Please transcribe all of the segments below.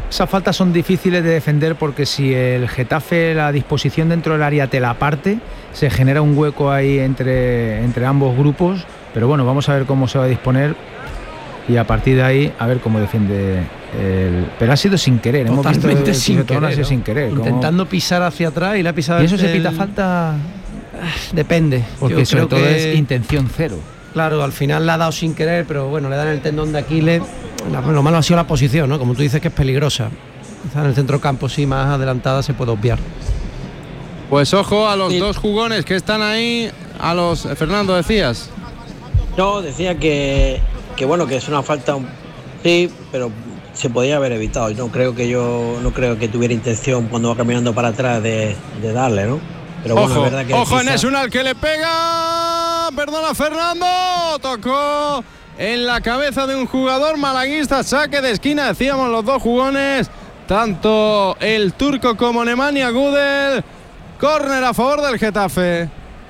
Esas faltas son difíciles de defender porque si el Getafe, la disposición dentro del área te la parte, se genera un hueco ahí entre ambos grupos, pero bueno, vamos a ver cómo se va a disponer y a partir de ahí a ver cómo defiende pero ha sido sin querer, totalmente hemos visto sin querer, ¿no? Intentando pisar hacia atrás y la pisada. ¿Y eso se pita falta? Depende, porque sobre todo es intención cero. Claro, al final la ha dado sin querer, pero bueno, le dan el tendón de Aquiles. Lo malo ha sido la posición, ¿no? Como tú dices, que es peligrosa. Está en el centro campo, sí, más adelantada se puede obviar. Pues ojo a los dos jugones que están ahí. Fernando, decías. No, decía que bueno, que es una falta, sí, pero se podía haber evitado. No creo que tuviera intención cuando va caminando para atrás de darle, ¿no? Pero bueno, ojo, es verdad que ojo en Esunal que le pega. Perdona, Fernando. Tocó en la cabeza de un jugador malaguista. Saque de esquina, decíamos los dos jugones. Tanto el turco como Nemanja Gudel. Córner a favor del Getafe.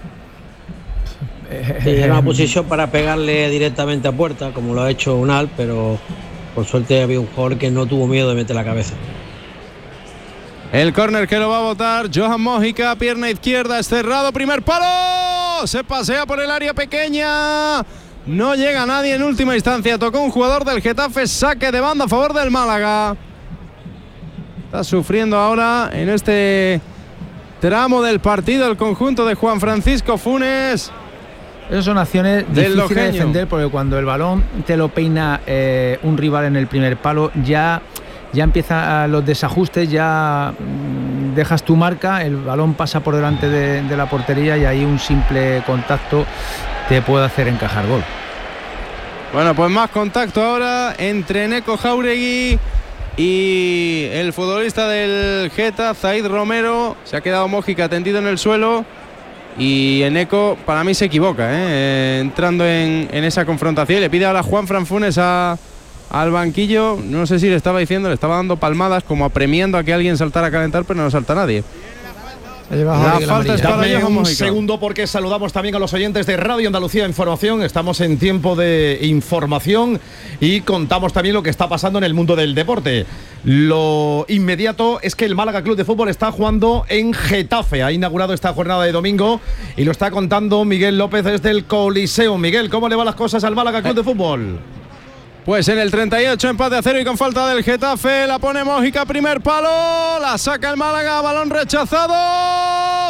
Era una posición para pegarle directamente a puerta, como lo ha hecho Unal, pero por suerte había un jugador que no tuvo miedo de meter la cabeza. El córner que lo va a botar Johan Mojica, pierna izquierda, es cerrado, primer palo, se pasea por el área pequeña, no llega nadie en última instancia, tocó un jugador del Getafe, saque de banda a favor del Málaga. Está sufriendo ahora en este tramo del partido el conjunto de Juan Francisco Funes. Esas son acciones difíciles de defender porque cuando el balón te lo peina un rival en el primer palo ya empiezan los desajustes, ya dejas tu marca, el balón pasa por delante de la portería y ahí un simple contacto te puede hacer encajar gol. Bueno, pues más contacto ahora entre Neko Jauregui y el futbolista del Geta, Zaid Romero. Se ha quedado Mojica tendido en el suelo y Eneco para mí se equivoca, entrando en esa confrontación. Le pide ahora a Juan Fran Funes al banquillo, no sé si le estaba dando palmadas como apremiando a que alguien saltara a calentar, pero no salta nadie. La falta es para un segundo porque saludamos también a los oyentes de Radio Andalucía Información. Estamos en tiempo de información y contamos también lo que está pasando en el mundo del deporte. Lo inmediato es que el Málaga Club de Fútbol está jugando en Getafe. Ha inaugurado esta jornada de domingo y lo está contando Miguel López desde el Coliseo. Miguel, ¿cómo le van las cosas al Málaga Club de Fútbol? Pues en el 38 empate a 0 y con falta del Getafe, la pone Mojica, primer palo, la saca el Málaga, balón rechazado,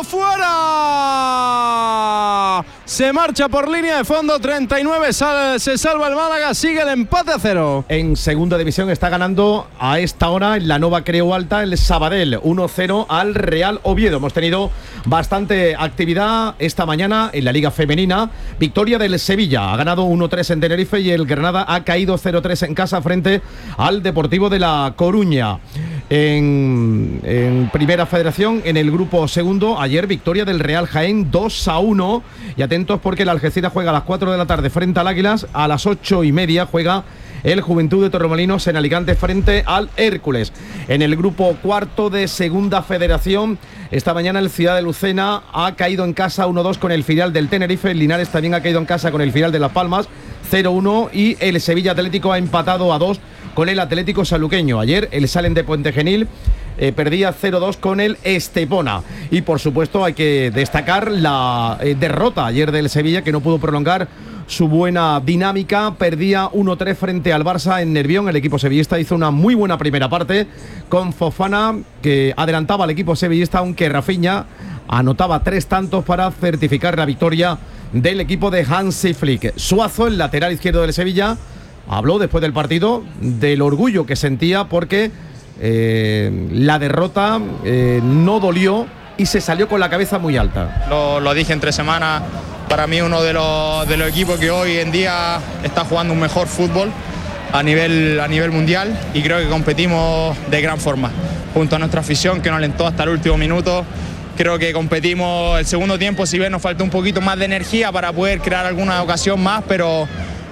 ¡fuera! Se marcha por línea de fondo, 39, se salva el Málaga, sigue el empate a 0. En segunda división está ganando a esta hora en la Nova Creu Alta el Sabadell, 1-0 al Real Oviedo. Hemos tenido bastante actividad esta mañana en la Liga Femenina, victoria del Sevilla, ha ganado 1-3 en Tenerife y el Granada ha caído 0-3 en casa frente al Deportivo de La Coruña. En Primera Federación, en el grupo segundo, ayer victoria del Real Jaén 2-1 y atentos porque el Algeciras juega a las 4 de la tarde frente al Águilas, a las 8:30 juega el Juventud de Torremolinos en Alicante frente al Hércules. En el grupo cuarto de Segunda Federación, esta mañana el Ciudad de Lucena ha caído en casa 1-2 con el filial del Tenerife, el Linares también ha caído en casa con el filial de Las Palmas 0-1 y el Sevilla Atlético ha empatado a 2 con el Atlético Saluqueño. Ayer el Salem de Puente Genil perdía 0-2 con el Estepona. Y por supuesto hay que destacar la derrota ayer del Sevilla, que no pudo prolongar su buena dinámica. Perdía 1-3 frente al Barça en Nervión. El equipo sevillista hizo una muy buena primera parte con Fofana, que adelantaba al equipo sevillista, aunque Rafinha anotaba 3 tantos para certificar la victoria del equipo de Hansi Flick. Suazo, el lateral izquierdo del Sevilla, habló después del partido del orgullo que sentía porque la derrota no dolió y se salió con la cabeza muy alta. Lo dije entre semanas, para mí uno de los equipos que hoy en día está jugando un mejor fútbol a nivel mundial, y creo que competimos de gran forma, junto a nuestra afición que nos alentó hasta el último minuto. Creo que competimos el segundo tiempo, si bien nos faltó un poquito más de energía para poder crear alguna ocasión más, pero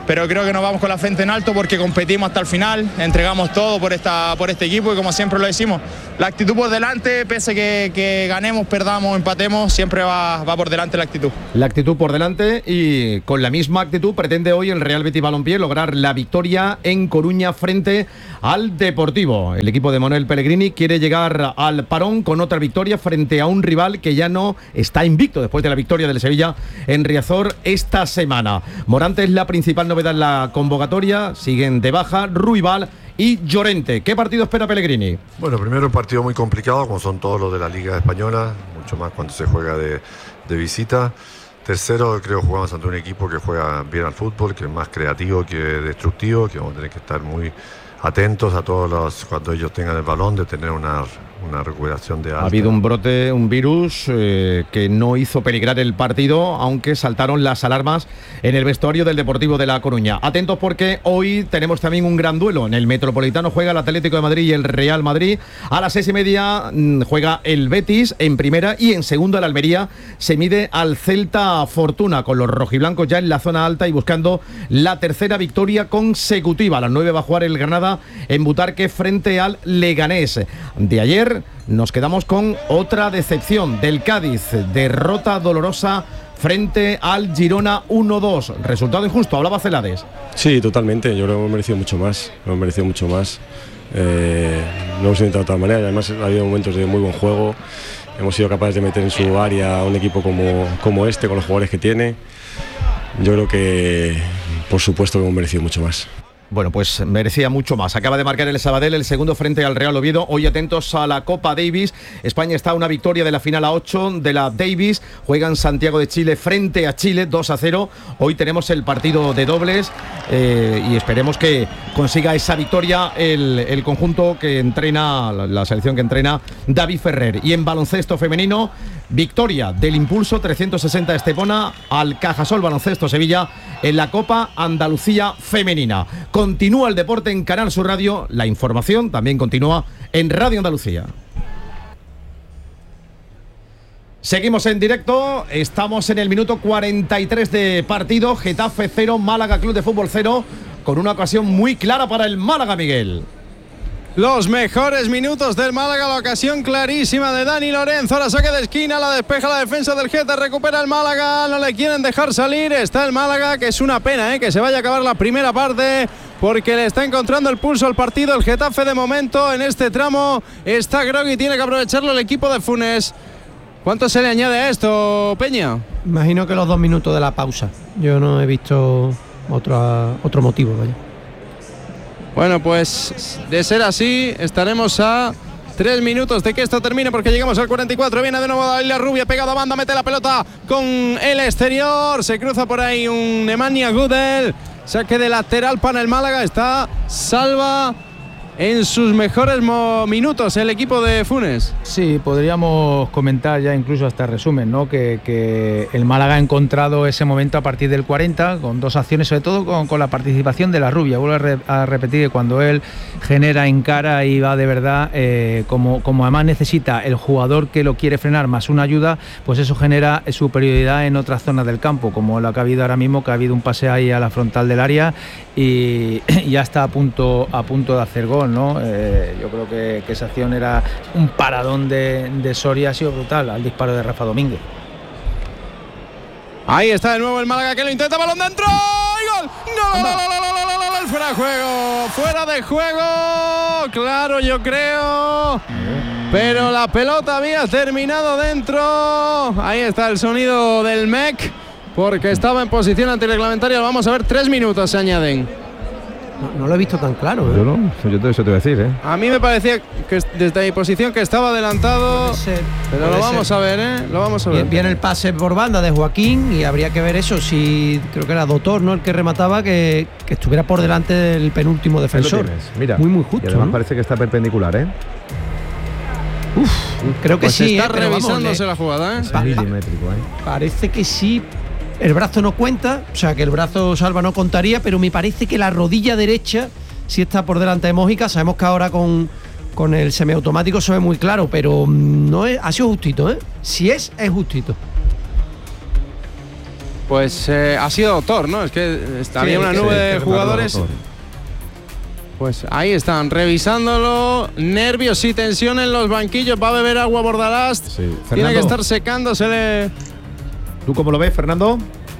pero creo que nos vamos con la frente en alto porque competimos hasta el final, entregamos todo por este equipo y como siempre lo decimos, la actitud por delante, pese que ganemos, perdamos, empatemos, siempre va por delante la actitud. La actitud por delante, y con la misma actitud pretende hoy el Real Betis Balompié lograr la victoria en Coruña frente al Deportivo. El equipo de Manuel Pellegrini quiere llegar al parón con otra victoria frente a un rival que ya no está invicto después de la victoria del Sevilla en Riazor esta semana. Morante es la principal novedad en la convocatoria, siguen de baja Ruibal y Llorente. ¿Qué partido espera Pellegrini? Bueno, primero un partido muy complicado, como son todos los de la Liga Española, mucho más cuando se juega de visita. Tercero, creo que jugamos ante un equipo que juega bien al fútbol, que es más creativo que destructivo, que vamos a tener que estar muy atentos a todos cuando ellos tengan el balón, de tener una recuperación de alta. Ha habido un brote, un virus que no hizo peligrar el partido, aunque saltaron las alarmas en el vestuario del Deportivo de La Coruña. Atentos porque hoy tenemos también un gran duelo. En el Metropolitano juega el Atlético de Madrid y el Real Madrid. A las 6:30 juega el Betis en primera, y en segunda el Almería se mide al Celta Fortuna, con los rojiblancos ya en la zona alta y buscando la tercera victoria consecutiva. A las 9 va a jugar el Granada en Butarque frente al Leganés. De ayer nos quedamos con otra decepción del Cádiz, derrota dolorosa frente al Girona 1-2. Resultado injusto, hablaba Celades. Sí, totalmente, yo creo que hemos merecido mucho más. No hemos intentado de otra manera, además ha habido momentos de muy buen juego. Hemos sido capaces de meter en su área a un equipo como este, con los jugadores que tiene. Yo creo que, por supuesto, que hemos merecido mucho más. Bueno, pues merecía mucho más. Acaba de marcar el Sabadell el segundo frente al Real Oviedo. Hoy atentos a la Copa Davis. España está a una victoria de la final a 8 de la Davis. Juega en Santiago de Chile frente a Chile 2-0. Hoy tenemos el partido de dobles y esperemos que consiga esa victoria el conjunto que entrena, la selección que entrena David Ferrer. Y en baloncesto femenino, victoria del Impulso 360 Estepona al Cajasol Baloncesto Sevilla en la Copa Andalucía Femenina. Continúa el deporte en Canal Sur Radio. La información también continúa en Radio Andalucía. Seguimos en directo. Estamos en el minuto 43 de partido. Getafe 0, Málaga Club de Fútbol 0, con una ocasión muy clara para el Málaga, Miguel. Los mejores minutos del Málaga, la ocasión clarísima de Dani Lorenzo, la saque de esquina, la despeja la defensa del Getafe, recupera el Málaga, no le quieren dejar salir, está el Málaga, que es una pena que se vaya a acabar la primera parte, porque le está encontrando el pulso al partido el Getafe de momento. En este tramo está groggy, tiene que aprovecharlo el equipo de Funes. ¿Cuánto se le añade a esto, Peña? Imagino que los 2 minutos de la pausa, yo no he visto otro motivo, vaya. Bueno, pues de ser así, estaremos a 3 minutos de que esto termine, porque llegamos al 44. Viene de nuevo Dalia Rubia, pegado a banda, mete la pelota con el exterior. Se cruza por ahí un Nemanja Gudel. Saque de lateral para el Málaga. Está Salva en sus mejores minutos el equipo de Funes. Sí, podríamos comentar ya incluso hasta resumen, ¿no? Que el Málaga ha encontrado ese momento a partir del 40, con 2 acciones, sobre todo con la participación de la Rubia. Vuelvo a repetir que cuando él genera, encara y va de verdad, como además necesita el jugador que lo quiere frenar más una ayuda, pues eso genera superioridad en otras zonas del campo, como lo que ha habido ahora mismo, que ha habido un pase ahí a la frontal del área y ya está a punto de hacer gol, ¿no? Yo creo que esa acción era un paradón de Soria, ha sido brutal al disparo de Rafa Domínguez. Ahí está de nuevo el Málaga, que lo intenta, balón dentro y gol. ¡Gol! Fuera de juego, claro, yo creo, pero la pelota había terminado dentro. Ahí está el sonido del MEC, porque estaba en posición antirreglamentaria. Vamos a ver, 3 minutos se añaden. No lo he visto tan claro, ¿eh? Yo no, eso te voy a decir, ¿eh? A mí me parecía que desde mi posición que estaba adelantado, pero lo vamos a ver, ¿eh? Lo vamos a ver. Viene el pase por banda de Joaquín y habría que ver eso, si creo que era Dotor, ¿no?, el que remataba, que estuviera por delante del penúltimo defensor. Mira, muy justo, y además, ¿no?, parece que está perpendicular, ¿eh? Creo que pues sí, está revisándose la jugada, ¿eh? Milimétrico, ¿eh? Parece que sí. El brazo no cuenta, o sea que el brazo Salva no contaría, pero me parece que la rodilla derecha sí está por delante de Mójica. Sabemos que ahora con el semiautomático se ve muy claro, pero no es, ha sido justito, ¿eh? Si es justito. Pues ha sido doctor, ¿no? Es que había una nube de jugadores. Pues ahí están, revisándolo. Nervios y tensión en los banquillos. Va a beber agua Bordalás. Sí. Tiene que estar secándosele. ¿Tú cómo lo ves, Fernando?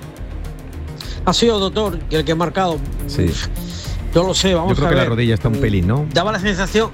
Ha sido doctor el que ha marcado. Sí. No lo sé, vamos a ver. Yo creo que la rodilla está un pelín, ¿no? Daba la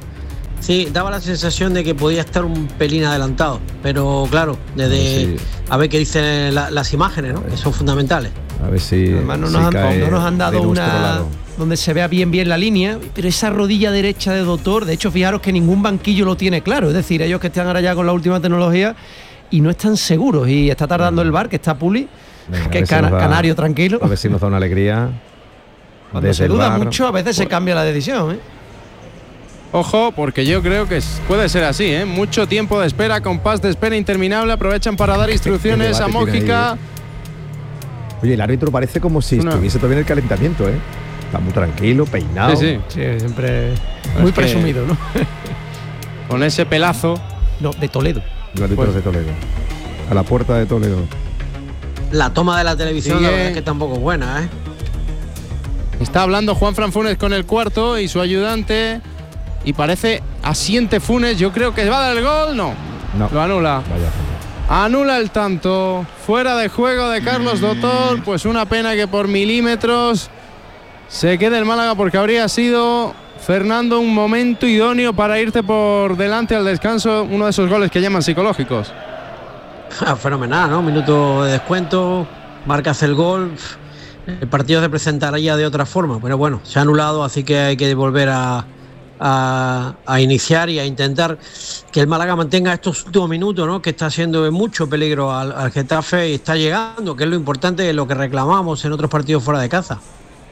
sensación de que podía estar un pelín adelantado. Pero claro, a ver qué dicen las imágenes, ¿no? Que son fundamentales. A ver si. Además no nos han dado una donde se vea bien la línea, pero esa rodilla derecha de doctor, de hecho, fijaros que ningún banquillo lo tiene claro. Es decir, ellos que están ahora ya con la última tecnología y no están seguros. Y está tardando el VAR, que está Puli, que es canario tranquilo. A ver si nos da una alegría. Cuando se duda mucho, a veces se cambia la decisión, ¿eh? Ojo, porque yo creo que puede ser así, ¿eh? Mucho tiempo de espera, compás de espera interminable. Aprovechan para dar instrucciones a Mójica. Oye, el árbitro parece como si estuviese todavía en el calentamiento, ¿eh? Está muy tranquilo, peinado. Sí, siempre muy presumido, ¿no? Con ese pelazo. No, de Toledo. El árbitro de Toledo. A la puerta de Toledo. La toma de la televisión, la verdad es que tampoco es buena, ¿eh? Está hablando Juanfran Funes con el cuarto y su ayudante. Y parece asiente Funes. Yo creo que va a dar el gol. No. Lo anula. Anula el tanto. Fuera de juego de Carlos Doctor. Pues una pena que por milímetros se quede el Málaga, porque habría sido, Fernando, un momento idóneo para irte por delante al descanso. Uno de esos goles que llaman psicológicos. Fenomenal, ¿no? Minuto de descuento. Marcas el gol. El partido se presentaría de otra forma. Pero bueno, se ha anulado, así que hay que volver a iniciar y a intentar que el Málaga mantenga estos últimos minutos, ¿no? Que está haciendo mucho peligro al Getafe y está llegando, que es lo importante, lo que reclamamos en otros partidos fuera de casa.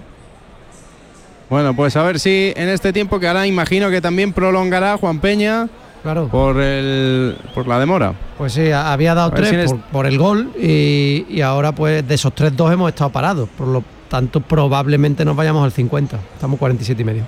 Bueno, pues a ver si en este tiempo, que ahora imagino que también prolongará Juan Peña, claro, por la demora. Pues sí, había dado 3 por el gol y ahora pues de esos 3, 2 hemos estado parados, por lo tanto probablemente nos vayamos al 50, estamos 47,5.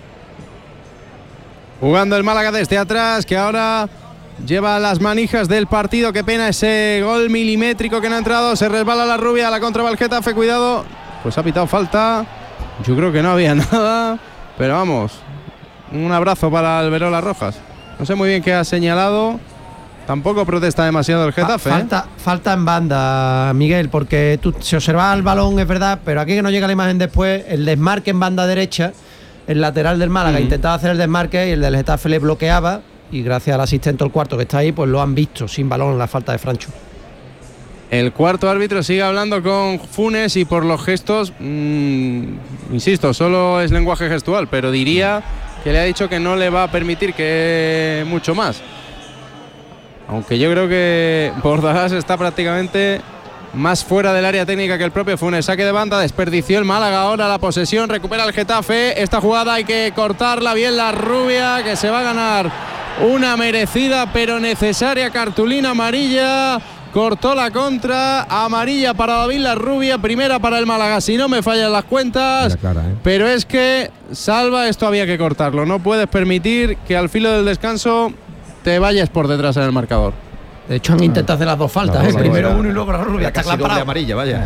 Jugando el Málaga desde atrás, que ahora lleva las manijas del partido. Qué pena ese gol milimétrico que no ha entrado. Se resbala la rubia, la contra va el Getafe, cuidado. Pues ha pitado falta. Yo creo que no había nada, pero vamos, un abrazo para Alberola Rojas. No sé muy bien qué ha señalado. Tampoco protesta demasiado el Getafe. Falta en banda, Miguel, porque tú se observaba el balón, es verdad, pero aquí que no llega la imagen después, el desmarque en banda derecha, el lateral del Málaga intentaba hacer el desmarque y el del Getafe le bloqueaba, y gracias al asistente del cuarto que está ahí, pues lo han visto sin balón la falta de Francho. El cuarto árbitro sigue hablando con Funes y por los gestos, insisto, solo es lenguaje gestual, pero diría que le ha dicho que no le va a permitir que mucho más. Aunque yo creo que Bordalás está prácticamente más fuera del área técnica que el propio Funes. Saque de banda, desperdició el Málaga ahora la posesión, recupera el Getafe. Esta jugada hay que cortarla bien, la rubia, que se va a ganar una merecida pero necesaria cartulina amarilla. Cortó la contra, amarilla para David Larrubia, primera para el Málaga, si no me fallan las cuentas. Clara, pero es que, Salva, esto había que cortarlo. No puedes permitir que al filo del descanso te vayas por detrás en el marcador. De hecho han intentado hacer las dos faltas, primero uno y luego la rubia. Está casi doble amarilla, vaya.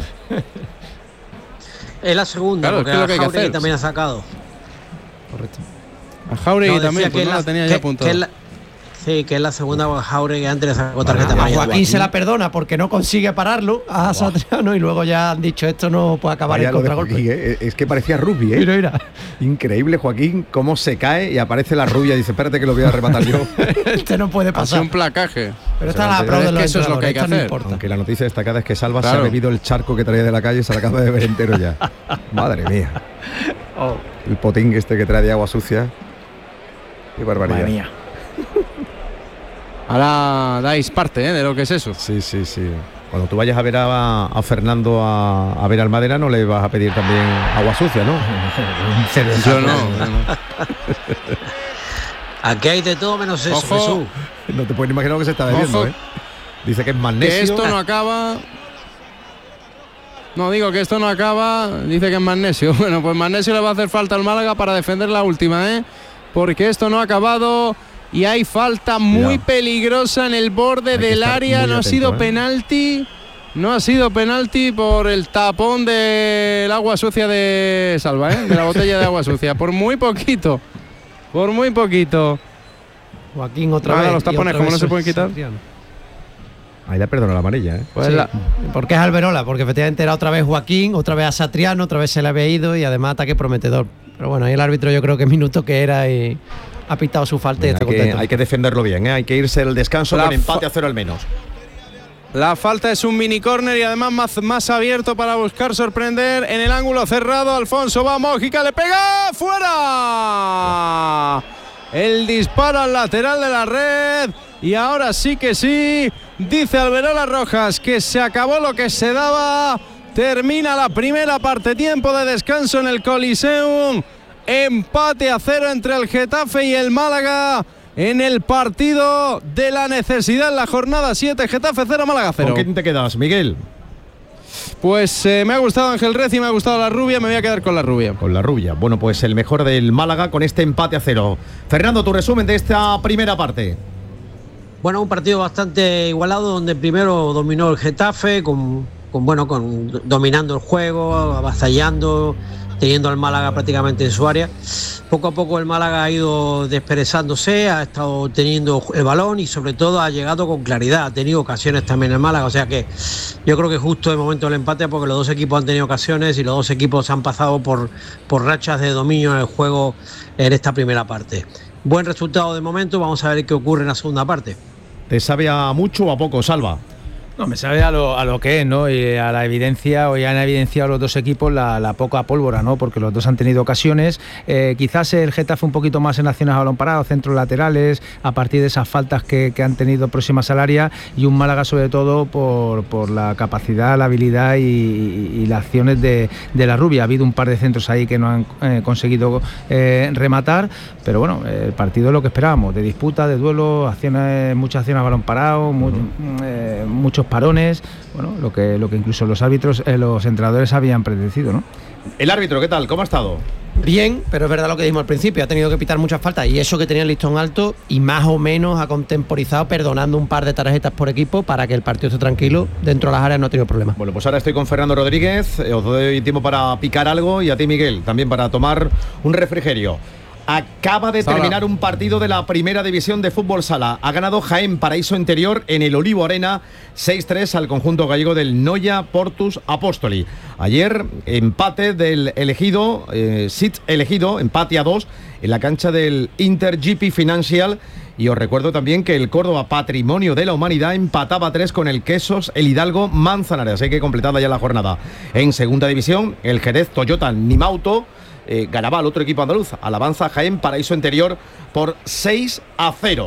Es la segunda, claro, porque es lo que Jauregui también ha sacado. Correcto. A Jauregui también, pues no la tenía ya apuntada. Sí, que es la segunda Jauregui, antes le sacó tarjeta amarilla. Joaquín se la perdona porque no consigue pararlo a Satriano y luego ya han dicho esto no puede acabar en contragolpe. Es que parecía rugby, ¿eh? Mira. Increíble, Joaquín, cómo se cae y aparece la rubia y dice, espérate que lo voy a rematar yo. Este no puede pasar. Hace un placaje. Pero está la prueba de los eso es lo que hay que hacer. No, aunque la noticia destacada es que Salva se ha bebido el charco que traía de la calle y se la acaba de beber entero ya. Madre mía. El potín este que trae de agua sucia. Qué barbaridad. Madre mía. Ahora dais parte de lo que es eso. Sí. Cuando tú vayas a ver a Fernando a ver al Madera, no le vas a pedir también agua sucia, ¿no? Yo no. Aquí hay de todo menos eso, Ojo. Jesús. No te puedes imaginar lo que se está bebiendo, Ojo. ¿eh? Dice que es magnesio. Que esto no acaba. No, digo que esto no acaba. Dice que es magnesio. Bueno, pues magnesio le va a hacer falta al Málaga para defender la última, porque esto no ha acabado. Y hay falta muy peligrosa en el borde del área. No ha sido penalti, No ha sido penalti por el tapón del agua sucia de Salva, de la botella de agua sucia. Por muy poquito. Por muy poquito. Joaquín otra vez. Los tapones, como no se pueden quitar. Ahí le perdonó la amarilla, Pues sí, porque es Alberola, porque efectivamente era otra vez Joaquín, otra vez a Satriano, otra vez se le había ido y además ataque prometedor. Pero bueno, ahí el árbitro yo creo que minuto que era y ha pitado su falta. Venga, y está contento. Hay que defenderlo bien, hay que irse el descanso con empate a 0 al menos. La falta es un mini córner y además más abierto para buscar sorprender en el ángulo cerrado. Alfonso va, Mójica le pega, ¡fuera! El disparo al lateral de la red y ahora sí que sí, dice Alberola Rojas que se acabó lo que se daba. Termina la primera parte, tiempo de descanso en el Coliseum. Empate a 0 entre el Getafe y el Málaga. En el partido de la necesidad en la jornada 7, Getafe 0, Málaga 0. ¿Con quién te quedas, Miguel? Pues me ha gustado Ángel Reci, me ha gustado la rubia, me voy a quedar con la rubia. Con la rubia. Bueno, pues el mejor del Málaga con este empate a 0. Fernando, tu resumen de esta primera parte. Bueno, un partido bastante igualado donde primero dominó el Getafe dominando el juego, avasallando, teniendo al Málaga prácticamente en su área. Poco a poco el Málaga ha ido desperezándose, ha estado teniendo el balón y sobre todo ha llegado con claridad, ha tenido ocasiones también el Málaga, o sea que yo creo que justo el momento del empate porque los dos equipos han tenido ocasiones y los dos equipos han pasado por rachas de dominio en el juego en esta primera parte. Buen resultado de momento, vamos a ver qué ocurre en la segunda parte. ¿Te sabe a mucho o a poco, Salva? No, me sabe a lo que es, ¿no? Y a la evidencia, hoy han evidenciado los dos equipos la poca pólvora, ¿no? Porque los dos han tenido ocasiones. Quizás el Getafe un poquito más en acciones a balón parado, centros laterales, a partir de esas faltas que han tenido próximas al área, y un Málaga sobre todo por la capacidad, la habilidad y las acciones de la rubia. Ha habido un par de centros ahí que no han conseguido rematar, pero bueno, el partido es lo que esperábamos, de disputa, de duelo, muchas acciones a balón parado, muchos parones, bueno, lo que incluso los árbitros, los entrenadores habían predecido, ¿no? El árbitro, ¿qué tal? ¿Cómo ha estado? Bien, pero es verdad lo que dijimos al principio, ha tenido que pitar muchas faltas y eso que tenía el listón alto y más o menos ha contemporizado perdonando un par de tarjetas por equipo para que el partido esté tranquilo, dentro de las áreas no ha tenido problemas. Bueno, pues ahora estoy con Fernando Rodríguez, os doy tiempo para picar algo y a ti, Miguel, también para tomar un refrigerio. Acaba de terminar un partido de la primera división de fútbol sala. Ha ganado Jaén Paraíso Interior en el Olivo Arena 6-3 al conjunto gallego del Noia Portus Apostoli. Ayer empate del elegido, SIT elegido, empate a 2 en la cancha del Inter GP Financial. Y os recuerdo también que el Córdoba Patrimonio de la Humanidad empataba a 3 con el Quesos, el Hidalgo Manzanares. Así que completada ya la jornada. En segunda división, el Jerez Toyota Nimauto ganaba al otro equipo andaluz, al Avanza Jaén Paraíso Interior por 6-0.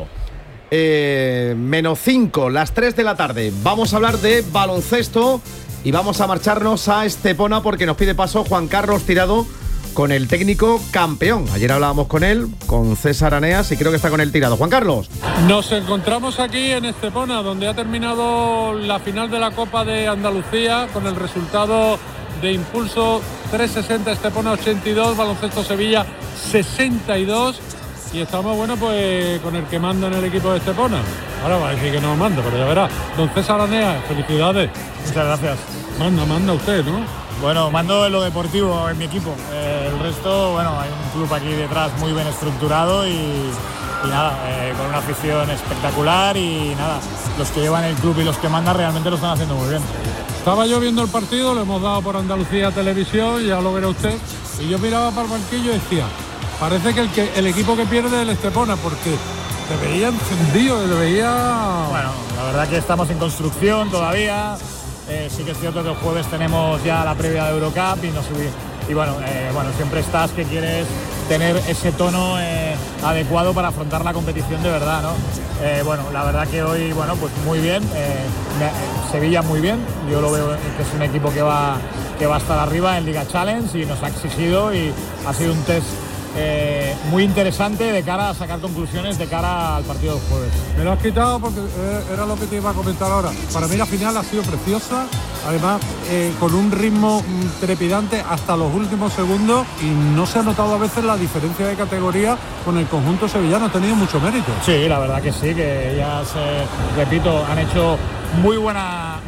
-5, las 3 de la tarde. Vamos a hablar de baloncesto y vamos a marcharnos a Estepona porque nos pide paso Juan Carlos Tirado con el técnico campeón. Ayer hablábamos con él, con César Aneas, y creo que está con él Tirado. Juan Carlos. Nos encontramos aquí en Estepona, donde ha terminado la final de la Copa de Andalucía con el resultado de Impulso 360 Estepona 82, Baloncesto Sevilla 62, y estamos, bueno, pues con el que manda en el equipo de Estepona. Ahora va a decir que no manda, pero ya verá. Don César Aranea, felicidades. Muchas gracias. Manda usted, ¿no? Bueno, mando en lo deportivo en mi equipo. El resto, bueno, hay un club aquí detrás muy bien estructurado y nada, con una afición espectacular y nada, los que llevan el club y los que mandan realmente lo están haciendo muy bien. Estaba yo viendo el partido, lo hemos dado por Andalucía Televisión, ya lo verá usted, y yo miraba para el banquillo y decía, parece que el equipo que pierde es el Estepona, porque te veía encendido, te veía... Bueno, la verdad que estamos en construcción todavía, sí que es cierto que el jueves tenemos ya la previa de Eurocup y bueno, siempre estás que quieres tener ese tono adecuado para afrontar la competición de verdad, ¿no? Bueno, la verdad que hoy, bueno, pues muy bien, Sevilla muy bien, yo lo veo que es un equipo que va a estar arriba en Liga Challenge y nos ha exigido y ha sido un test muy interesante de cara a sacar conclusiones de cara al partido del jueves. Me lo has quitado porque era lo que te iba a comentar ahora. Para mí la final ha sido preciosa, además con un ritmo trepidante hasta los últimos segundos, y no se ha notado a veces la diferencia de categoría con el conjunto sevillano. Ha tenido mucho mérito. Sí, la verdad que sí, que ellas, repito, han hecho muy buena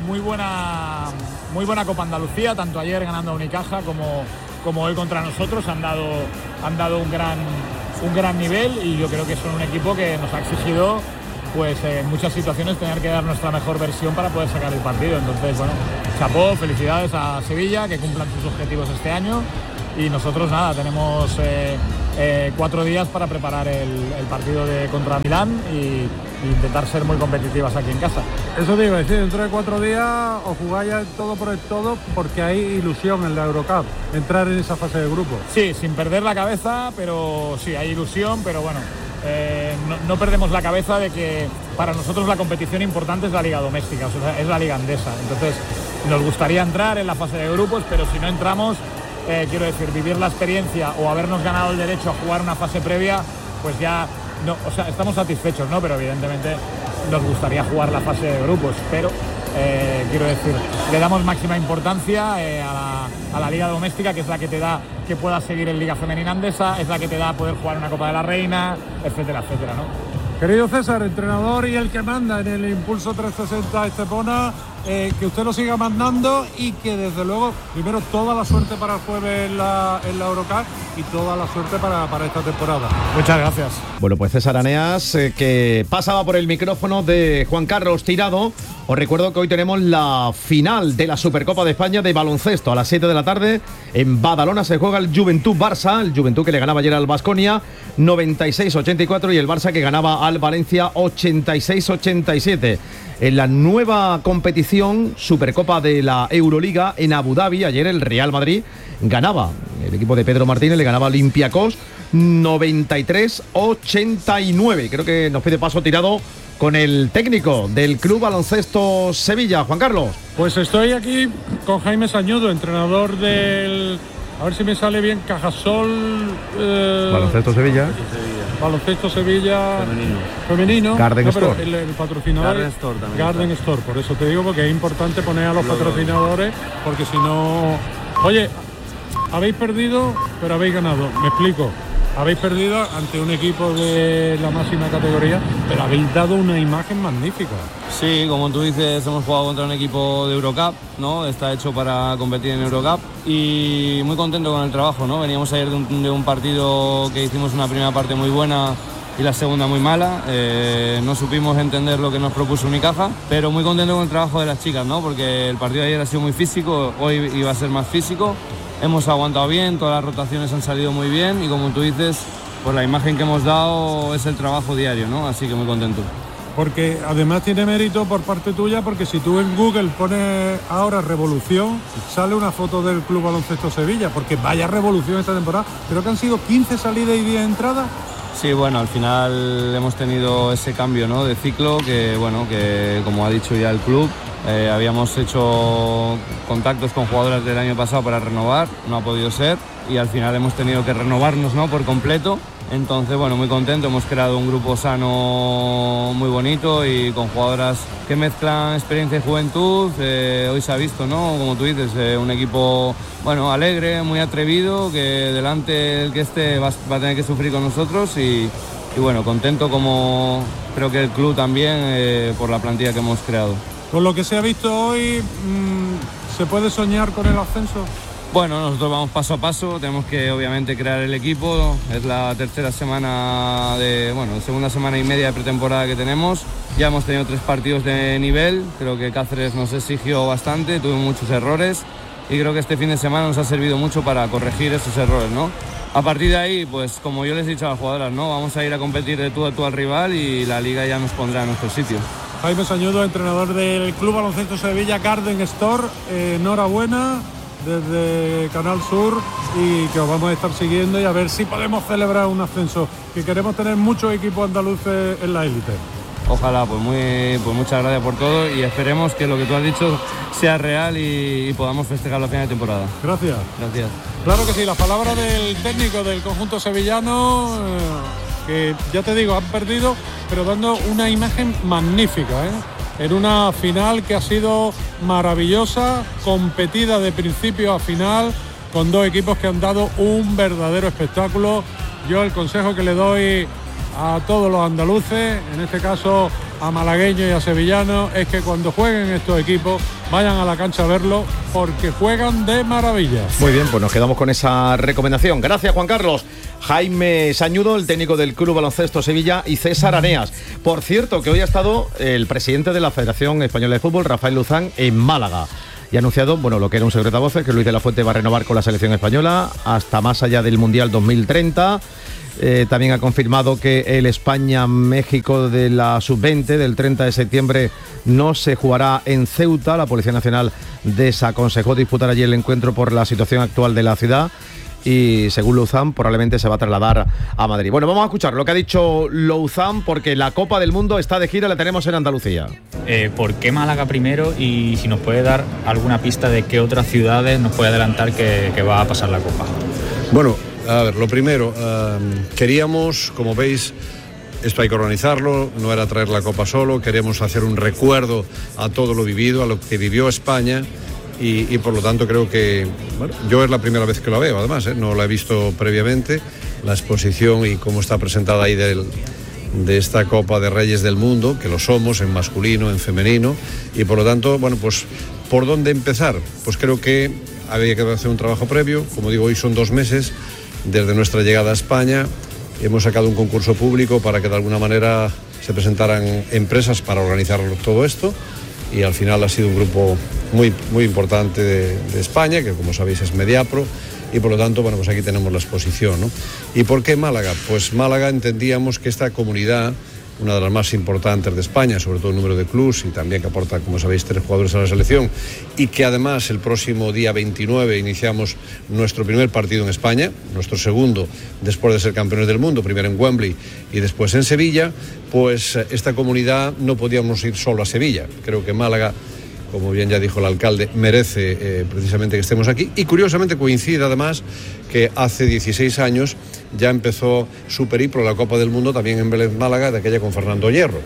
Copa Andalucía, tanto ayer ganando a Unicaja como hoy contra nosotros. Han dado un gran nivel, y yo creo que son un equipo que nos ha exigido, pues en muchas situaciones, tener que dar nuestra mejor versión para poder sacar el partido. Entonces, bueno, chapó, felicidades a Sevilla, que cumplan sus objetivos este año, y nosotros nada, tenemos 4 días para preparar el partido contra Milán y intentar ser muy competitivas aquí en casa. Eso te iba a decir, dentro de 4 días os jugáis ya el todo por el todo, porque hay ilusión en la Eurocup, entrar en esa fase de grupo. Sí, sin perder la cabeza, pero sí, hay ilusión, pero bueno, no perdemos la cabeza de que para nosotros la competición importante es la Liga Doméstica, o sea, es la Liga Andesa. Entonces, nos gustaría entrar en la fase de grupos, pero si no entramos, quiero decir, vivir la experiencia o habernos ganado el derecho a jugar una fase previa, pues ya no, o sea, estamos satisfechos, ¿no? Pero evidentemente nos gustaría jugar la fase de grupos, pero quiero decir, le damos máxima importancia a la Liga Doméstica, que es la que te da que puedas seguir en Liga Femenina Andesa, es la que te da poder jugar una Copa de la Reina, etcétera, etcétera, ¿no? Querido César, entrenador y el que manda en el Impulso 360 Estepona, que usted lo siga mandando, y que desde luego, primero, toda la suerte para el jueves en la Eurocup, y toda la suerte para esta temporada. Muchas gracias. Bueno, pues César Aneas, que pasaba por el micrófono de Juan Carlos Tirado. Os recuerdo que hoy tenemos la final de la Supercopa de España de baloncesto. A las 7 de la tarde en Badalona se juega el Juventud Barça, el Juventud que le ganaba ayer al Baskonia 96-84, y el Barça que ganaba al Valencia 86-87. En la nueva competición Supercopa de la Euroliga en Abu Dhabi, ayer el Real Madrid ganaba, el equipo de Pedro Martínez le ganaba a Olympiacos 93-89. Creo que nos pide paso Tirado con el técnico del Club Baloncesto Sevilla, Juan Carlos. Pues estoy aquí con Jaime Sañudo, entrenador del, a ver si me sale bien, Cajasol Baloncesto Sevilla. Baloncesto Sevilla femenino. Garden Store. El patrocinador Garden Store también. Garden Store, por eso te digo, porque es importante poner a los patrocinadores, porque si no... Oye, habéis perdido, pero habéis ganado. Me explico. Habéis perdido ante un equipo de la máxima categoría, pero habéis dado una imagen magnífica. Sí, como tú dices, hemos jugado contra un equipo de Eurocup, ¿no? Está hecho para competir en Eurocup, y muy contento con el trabajo, ¿no? Veníamos ayer de un partido que hicimos una primera parte muy buena y la segunda muy mala. No supimos entender lo que nos propuso Unicaja, pero muy contento con el trabajo de las chicas, ¿no? Porque el partido de ayer ha sido muy físico, hoy iba a ser más físico. Hemos aguantado bien, todas las rotaciones han salido muy bien, y como tú dices, pues la imagen que hemos dado es el trabajo diario, ¿no? Así que muy contento. Porque además tiene mérito por parte tuya, porque si tú en Google pones ahora revolución, sale una foto del Club Baloncesto Sevilla, porque vaya revolución esta temporada. Creo que han sido 15 salidas y 10 entradas. Sí, bueno, al final hemos tenido ese cambio, ¿no? De ciclo, que bueno, que como ha dicho ya el club, habíamos hecho contactos con jugadoras del año pasado para renovar, no ha podido ser, y al final hemos tenido que renovarnos, ¿no? Por completo. Entonces, bueno, muy contento, hemos creado un grupo sano muy bonito y con jugadoras que mezclan experiencia y juventud. Hoy se ha visto, ¿no? Como tú dices, un equipo, bueno, alegre, muy atrevido, que delante el que esté va a tener que sufrir con nosotros, y bueno, contento, como creo que el club también, por la plantilla que hemos creado. Con lo que se ha visto hoy, ¿se puede soñar con el ascenso? Bueno, nosotros vamos paso a paso, tenemos que obviamente crear el equipo, es la tercera semana segunda semana y media de pretemporada que tenemos, ya hemos tenido 3 partidos de nivel, creo que Cáceres nos exigió bastante, tuvimos muchos errores, y creo que este fin de semana nos ha servido mucho para corregir esos errores, ¿no? A partir de ahí, pues como yo les he dicho a las jugadoras, ¿no? Vamos a ir a competir de tú a tú al rival, y la liga ya nos pondrá en nuestro sitio. Jaime Sañudo, entrenador del Club Baloncesto Sevilla Garden Store, enhorabuena desde Canal Sur, y que os vamos a estar siguiendo, y a ver si podemos celebrar un ascenso, que queremos tener muchos equipos andaluces en la élite. ojalá, pues muchas gracias por todo y esperemos que lo que tú has dicho sea real y podamos festejar la final de temporada. Gracias. Claro que sí, las palabras del técnico del conjunto sevillano, que ya te digo, han perdido, pero dando una imagen magnífica, en una final que ha sido maravillosa, competida de principio a final, con dos equipos que han dado un verdadero espectáculo. Yo el consejo que le doy a todos los andaluces, en este caso a malagueños y a sevillanos, es que cuando jueguen estos equipos vayan a la cancha a verlo, porque juegan de maravilla. Muy bien, pues nos quedamos con esa recomendación. Gracias, Juan Carlos. Jaime Sañudo, el técnico del Club Baloncesto Sevilla, y César Areas. Por cierto, que hoy ha estado el presidente de la Federación Española de Fútbol, Rafael Luzán, en Málaga. Y ha anunciado, lo que era un secreto a voces, que Luis de la Fuente va a renovar con la selección española hasta más allá del Mundial 2030. También ha confirmado que el España-México de la Sub-20 del 30 de septiembre no se jugará en Ceuta. La Policía Nacional desaconsejó disputar allí el encuentro por la situación actual de la ciudad y, según Luzán, probablemente se va a trasladar a Madrid. Bueno, vamos a escuchar lo que ha dicho Luzán, porque la Copa del Mundo está de gira, la tenemos en Andalucía. ¿Por qué Málaga primero? Y si nos puede dar alguna pista de qué otras ciudades nos puede adelantar que va a pasar la Copa. Bueno, a ver, lo primero, queríamos, como veis, esto hay que organizarlo, no era traer la Copa solo, queríamos hacer un recuerdo a todo lo vivido, a lo que vivió España y por lo tanto creo que, yo es la primera vez que lo veo, además, no la he visto previamente, la exposición y cómo está presentada ahí de esta Copa de Reyes del Mundo, que lo somos en masculino, en femenino, y por lo tanto, pues, ¿por dónde empezar? Pues creo que había que hacer un trabajo previo, como digo, hoy son 2 meses desde nuestra llegada a España, hemos sacado un concurso público para que de alguna manera se presentaran empresas para organizar todo esto y al final ha sido un grupo muy, muy importante de España, que como sabéis es Mediapro, y por lo tanto, pues aquí tenemos la exposición, ¿no? ¿Y por qué Málaga? Pues Málaga entendíamos que esta comunidad, una de las más importantes de España, sobre todo el número de clubs y también que aporta, como sabéis, 3 jugadores a la selección, y que además el próximo día 29 iniciamos nuestro primer partido en España, nuestro segundo después de ser campeones del mundo, primero en Wembley y después en Sevilla, pues esta comunidad no podíamos ir solo a Sevilla. Creo que Málaga, como bien ya dijo el alcalde, merece precisamente que estemos aquí y curiosamente coincide además que hace 16 años ya empezó su periplo la Copa del Mundo también en Vélez Málaga, de aquella con Fernando Hierro.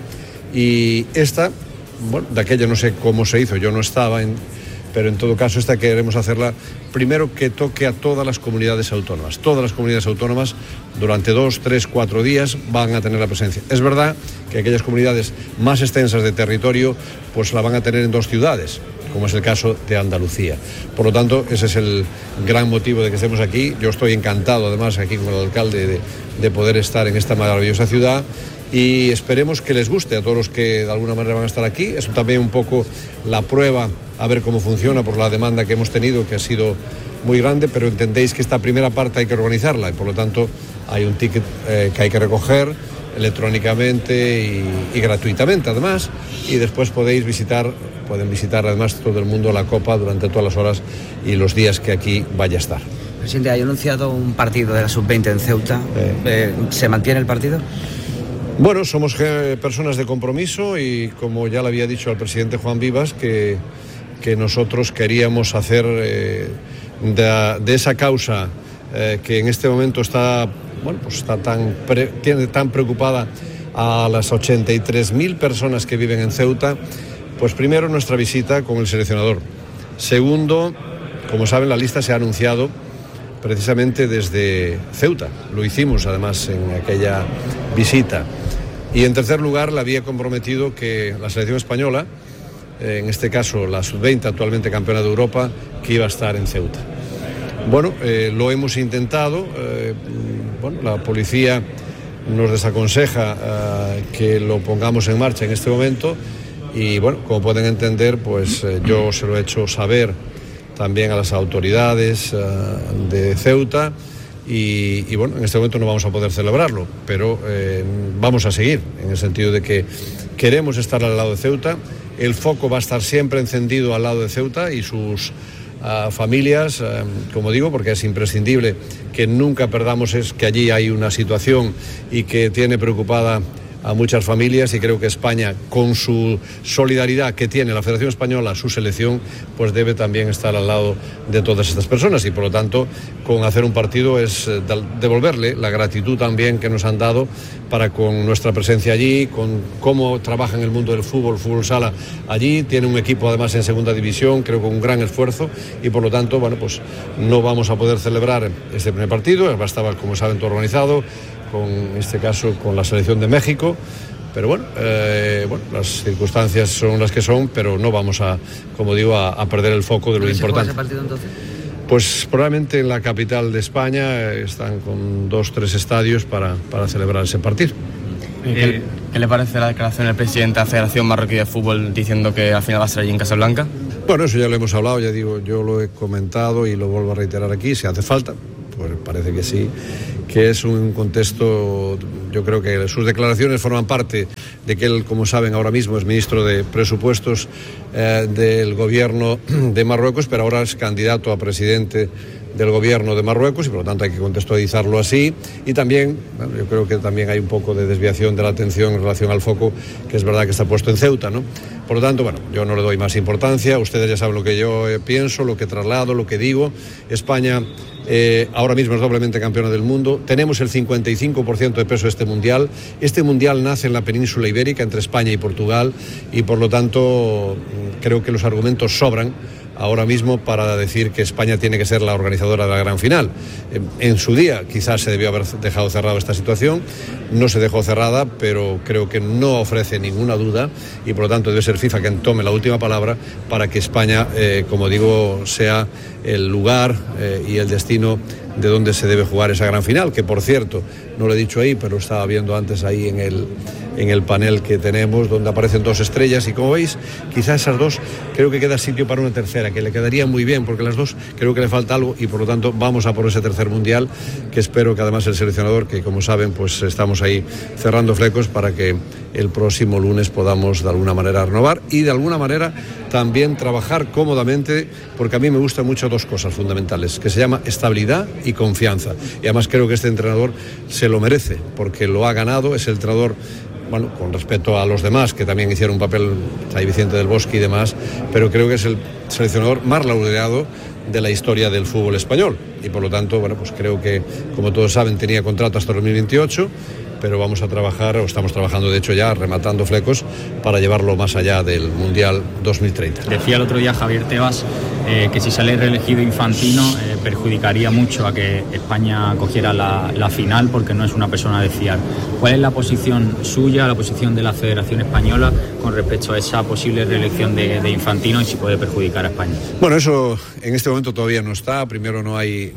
Y esta, de aquella no sé cómo se hizo, yo no estaba, pero en todo caso esta queremos hacerla primero que toque a todas las comunidades autónomas. Todas las comunidades autónomas durante 2, 3, 4 días van a tener la presencia. Es verdad que aquellas comunidades más extensas de territorio pues la van a tener en 2 ciudades, como es el caso de Andalucía. Por lo tanto, ese es el gran motivo de que estemos aquí. Yo estoy encantado, además, aquí con el alcalde de poder estar en esta maravillosa ciudad y esperemos que les guste a todos los que de alguna manera van a estar aquí. Es también un poco la prueba a ver cómo funciona por la demanda que hemos tenido, que ha sido muy grande, pero entendéis que esta primera parte hay que organizarla y por lo tanto hay un ticket que hay que recoger electrónicamente y gratuitamente además, y después pueden visitar además todo el mundo la Copa durante todas las horas y los días que aquí vaya a estar. Presidente, hay anunciado un partido de la Sub-20 en Ceuta. ¿Se mantiene el partido? Bueno, somos personas de compromiso y como ya le había dicho al presidente Juan Vivas que nosotros queríamos hacer de esa causa que en este momento está tiene tan preocupada a las 83.000 personas que viven en Ceuta, pues primero nuestra visita con el seleccionador. Segundo, como saben, la lista se ha anunciado precisamente desde Ceuta. Lo hicimos además en aquella visita. Y en tercer lugar, le había comprometido que la selección española, en este caso la Sub-20, actualmente campeona de Europa, que iba a estar en Ceuta. Bueno, lo hemos intentado. La policía nos desaconseja que lo pongamos en marcha en este momento y bueno, como pueden entender, pues yo se lo he hecho saber también a las autoridades de Ceuta y bueno, en este momento no vamos a poder celebrarlo, pero vamos a seguir en el sentido de que queremos estar al lado de Ceuta. El foco va a estar siempre encendido al lado de Ceuta y sus familias, como digo, porque es imprescindible que nunca perdamos es que allí hay una situación y que tiene preocupada a muchas familias, y creo que España, con su solidaridad que tiene la Federación Española, su selección, pues debe también estar al lado de todas estas personas, y por lo tanto con hacer un partido es devolverle la gratitud también que nos han dado para con nuestra presencia allí, con cómo trabaja en el mundo del fútbol sala allí. Tiene un equipo además en segunda división, creo, con un gran esfuerzo, y por lo tanto, bueno, pues no vamos a poder celebrar este primer partido. Estaba, como saben, todo organizado, en este caso con la selección de México, pero bueno, las circunstancias son las que son, pero no vamos a, como digo, a perder el foco de lo importante. ¿Se juega ese partido entonces? Pues probablemente en la capital de España están con 2-3 estadios para celebrar ese partido. ¿Qué le parece la declaración del presidente de la Federación Marroquí de Fútbol diciendo que al final va a ser allí en Casablanca? Bueno, eso ya lo hemos hablado, ya digo, yo lo he comentado y lo vuelvo a reiterar aquí, si hace falta. Pues parece que sí, que es un contexto, yo creo que sus declaraciones forman parte de que él, como saben, ahora mismo es ministro de Presupuestos del gobierno de Marruecos, pero ahora es candidato a presidente del gobierno de Marruecos, y por lo tanto hay que contextualizarlo así. Y también, bueno, yo creo que también hay un poco de desviación de la atención en relación al foco, que es verdad que está puesto en Ceuta, ¿no? Por lo tanto, bueno, yo no le doy más importancia. Ustedes ya saben lo que yo pienso, lo que traslado, lo que digo. España ahora mismo es doblemente campeona del mundo. Tenemos el 55% de peso de este mundial. Este mundial nace en la península ibérica, entre España y Portugal, y por lo tanto creo que los argumentos sobran ahora mismo para decir que España tiene que ser la organizadora de la gran final. En su día quizás se debió haber dejado cerrada esta situación, no se dejó cerrada, pero creo que no ofrece ninguna duda, y por lo tanto debe ser FIFA quien tome la última palabra para que España, como digo, sea el lugar y el destino de donde se debe jugar esa gran final, que por cierto, no lo he dicho ahí, pero estaba viendo antes ahí en el panel que tenemos, donde aparecen 2 estrellas, y como veis, quizás esas 2 creo que queda sitio para una tercera, que le quedaría muy bien, porque las 2 creo que le falta algo, y por lo tanto vamos a por ese tercer mundial, que espero que además el seleccionador, que como saben, pues estamos ahí cerrando flecos para que el próximo lunes podamos de alguna manera renovar y de alguna manera también trabajar cómodamente, porque a mí me gustan mucho 2 cosas fundamentales, que se llama estabilidad y confianza, y además creo que este entrenador se lo merece, porque lo ha ganado, es el entrenador, bueno, con respecto a los demás que también hicieron un papel, ahí Vicente del Bosque y demás, pero creo que es el seleccionador más laureado de la historia del fútbol español, y por lo tanto, bueno, pues creo que, como todos saben, tenía contrato hasta 2028, pero vamos a trabajar, o estamos trabajando de hecho ya, rematando flecos para llevarlo más allá del Mundial 2030. Decía el otro día Javier Tebas que si sale reelegido Infantino perjudicaría mucho a que España cogiera la final, porque no es una persona de fiar. ¿Cuál es la posición suya, la posición de la Federación Española con respecto a esa posible reelección de Infantino, y si puede perjudicar a España? Bueno, eso en este momento todavía no está. Primero, no hay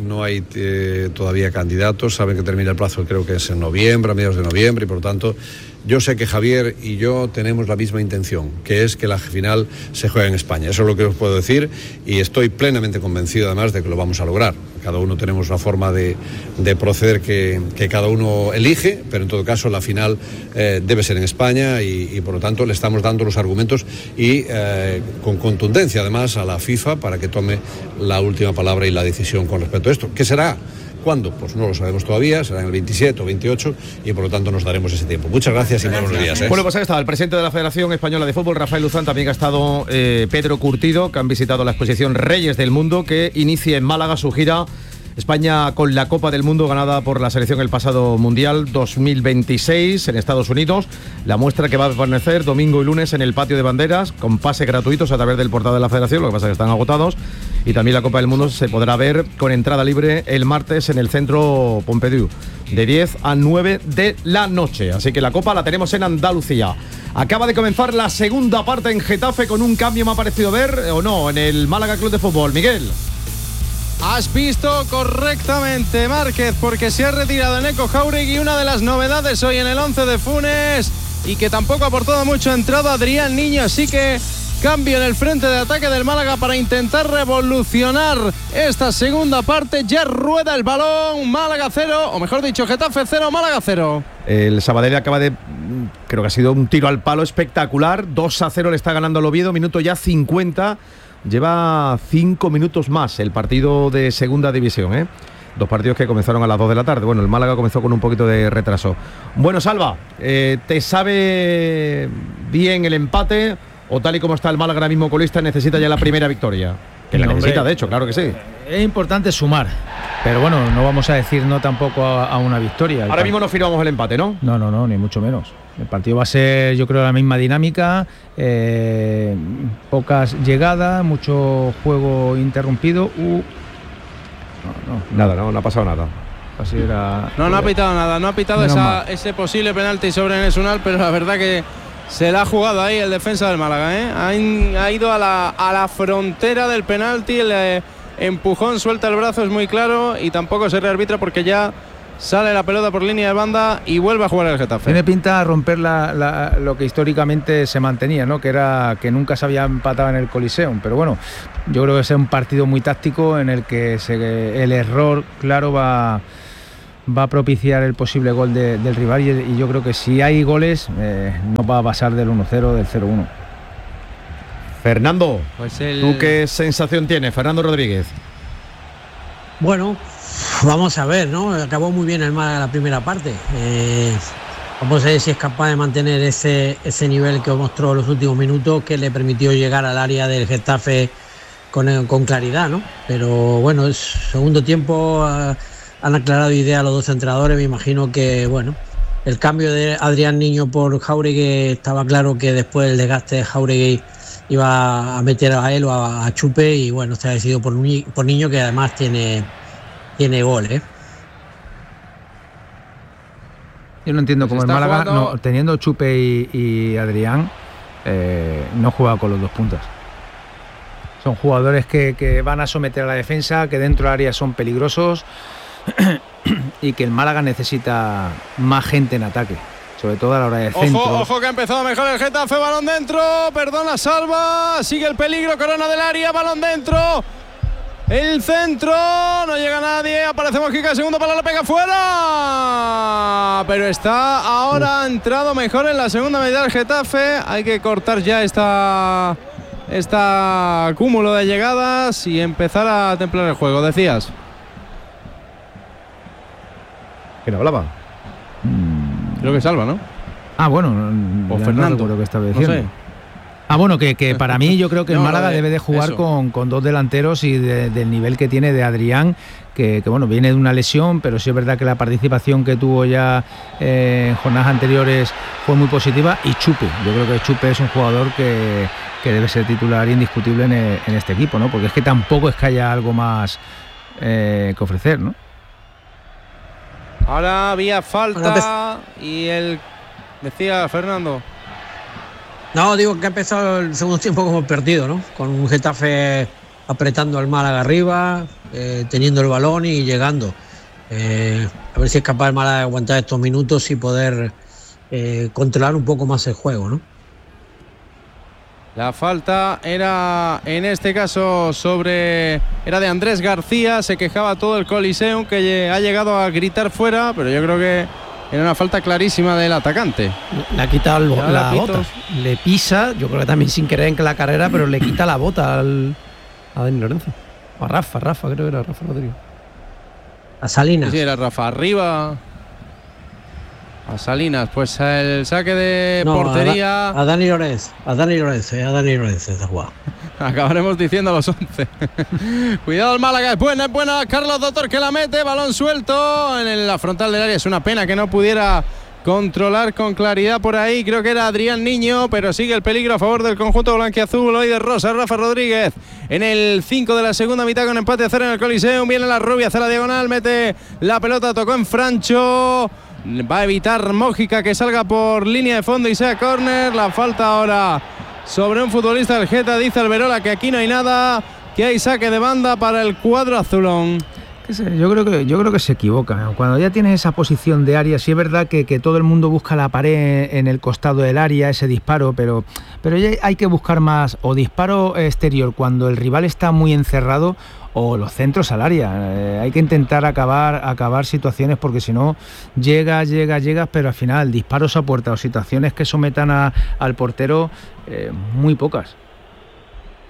todavía candidatos. Saben que termina el plazo, creo que es en noviembre, a mediados de noviembre, y por lo tanto yo sé que Javier y yo tenemos la misma intención, que es que la final se juegue en España. Eso es lo que os puedo decir, y estoy plenamente convencido además de que lo vamos a lograr. Cada uno tenemos una forma de proceder que cada uno elige, pero en todo caso la final debe ser en España, y por lo tanto le estamos dando los argumentos y con contundencia además a la FIFA para que tome la última palabra y la decisión con respecto a esto. ¿Qué será? ¿Cuándo? Pues no lo sabemos todavía, será en el 27 o 28, y por lo tanto nos daremos ese tiempo. Muchas gracias y buenos días. Bueno, pues ahí está el presidente de la Federación Española de Fútbol, Rafael Luzán. También ha estado Pedro Curtido, que han visitado la exposición Reyes del Mundo, que inicia en Málaga su gira España con la Copa del Mundo ganada por la selección el pasado Mundial 2026 en Estados Unidos. La muestra que va a permanecer domingo y lunes en el Patio de Banderas, con pases gratuitos a través del portal de la Federación, lo que pasa es que están agotados. Y también la Copa del Mundo se podrá ver con entrada libre el martes en el Centro Pompidou, de 10 a 9 de la noche. Así que la Copa la tenemos en Andalucía. Acaba de comenzar la segunda parte en Getafe, con un cambio, me ha parecido ver, o no, en el Málaga Club de Fútbol. Miguel. Has visto correctamente, Márquez, porque se ha retirado Neko Jáuregui, una de las novedades hoy en el 11 de Funes, y que tampoco ha aportado mucho. Ha entrado Adrián Niño, así que cambio en el frente de ataque del Málaga para intentar revolucionar esta segunda parte. Ya rueda el balón. Málaga 0, o mejor dicho, Getafe 0, Málaga 0. El Sabadell acaba de, creo que ha sido un tiro al palo espectacular. 2-0 le está ganando al Oviedo, minuto ya 50. Lleva 5 minutos más el partido de segunda división, 2 partidos que comenzaron a las 2 de la tarde. Bueno, el Málaga comenzó con un poquito de retraso. Bueno, Salva, ¿te sabe bien el empate o tal y como está el Málaga ahora mismo colista necesita ya la primera victoria? Que la necesita, de hecho, claro que sí. Es importante sumar, pero bueno, no vamos a decir no tampoco a una victoria. Ahora mismo no firmamos el empate, ¿no? No, ni mucho menos. El partido va a ser, yo creo, la misma dinámica, pocas llegadas, mucho juego interrumpido. Nada, no ha pasado nada. Así era. No ha pitado nada, no ha pitado ese posible penalti sobre Enes Unal, pero la verdad que se la ha jugado ahí el defensa del Málaga, ¿eh? Ha ido a la frontera del penalti, el empujón, suelta el brazo, es muy claro, y tampoco se rearbitra porque ya sale la pelota por línea de banda y vuelve a jugar el Getafe. Tiene pinta de romper lo que históricamente se mantenía, ¿no? Que era que nunca se había empatado en el Coliseum, pero bueno, yo creo que es un partido muy táctico en el que el error claro va a propiciar el posible gol del rival, y yo creo que si hay goles no va a pasar del 1-0, del 0-1. Fernando, ¿tú qué sensación tienes, Fernando Rodríguez? Bueno, vamos a ver, ¿no? Acabó muy bien el Málaga la primera parte. Vamos a ver si es capaz de mantener ese nivel que mostró en los últimos minutos, que le permitió llegar al área del Getafe con claridad, ¿no? Pero bueno, el segundo tiempo han aclarado idea los dos entrenadores. Me imagino que, bueno, el cambio de Adrián Niño por Jáuregui, estaba claro que después del desgaste de Jáuregui iba a meter a él o a Chupe, y bueno, se ha decidido por Niño, que además tiene gol, ¿eh? Yo no entiendo cómo el Málaga, teniendo Chupe y Adrián, no juega con los dos puntas. Son jugadores que van a someter a la defensa, que dentro del área son peligrosos y que el Málaga necesita más gente en ataque, sobre todo a la hora de centro. Ojo que ha empezado mejor el Getafe, balón dentro, perdona Salva, sigue el peligro, corona del área, balón dentro. El centro, no llega nadie, aparece Mojica, segundo palo, lo pega fuera. Pero está ahora, ha entrado mejor en la segunda mitad del Getafe. Hay que cortar ya esta cúmulo de llegadas y empezar a templar el juego, decías. ¿Quién hablaba? Creo que Salva, ¿no? Bueno, o Fernando, no lo que estaba diciendo. No sé. Bueno, que para mí yo creo que el Málaga debe de jugar con 2 delanteros y del nivel que tiene de Adrián, que bueno, viene de una lesión, pero sí es verdad que la participación que tuvo ya en jornadas anteriores fue muy positiva, y Chupe. Yo creo que Chupe es un jugador que debe ser titular indiscutible en este equipo, ¿no? Porque es que tampoco es que haya algo más que ofrecer, ¿no? Ahora había falta y decía Fernando. No, digo que ha empezado el segundo tiempo como perdido, ¿no? Con un Getafe apretando al Málaga arriba, teniendo el balón y llegando. A ver si es capaz el Málaga de aguantar estos minutos y poder controlar un poco más el juego, ¿no? La falta era, en este caso, era de Andrés García. Se quejaba todo el Coliseum, que ha llegado a gritar fuera, pero yo creo que era una falta clarísima del atacante. Le ha quitado la bota. Le pisa, yo creo que también sin querer en la carrera, pero le quita la bota a Dani Lorenzo. O a Rafa, creo que era Rafa Rodríguez. A Salinas. Sí, era Rafa. Arriba. A Salinas, pues el saque de portería. A Dani Lorenzo. A Dani Lorenzo esta jugada. Acabaremos diciendo a los 11. Cuidado el Málaga, es buena Carlos Doctor, que la mete, balón suelto en la frontal del área. Es una pena que no pudiera controlar con claridad por ahí, creo que era Adrián Niño, pero sigue el peligro a favor del conjunto blanquiazul. Hoy de rosa, Rafa Rodríguez en el 5 de la segunda mitad, con empate a 0 en el Coliseum. Viene la rubia hacia la diagonal, mete la pelota, tocó en Francho. Va a evitar Mójica que salga por línea de fondo y sea córner. La falta ahora sobre un futbolista del Geta. Dice Alberola que aquí no hay nada, que hay saque de banda para el cuadro azulón. Yo creo que se equivoca. Cuando ya tienes esa posición de área, sí es verdad que todo el mundo busca la pared en el costado del área, ese disparo, pero ya hay que buscar más o disparo exterior cuando el rival está muy encerrado, o los centros al área. Hay que intentar acabar situaciones, porque si no llegas, pero al final disparos a puerta o situaciones que sometan al portero, muy pocas.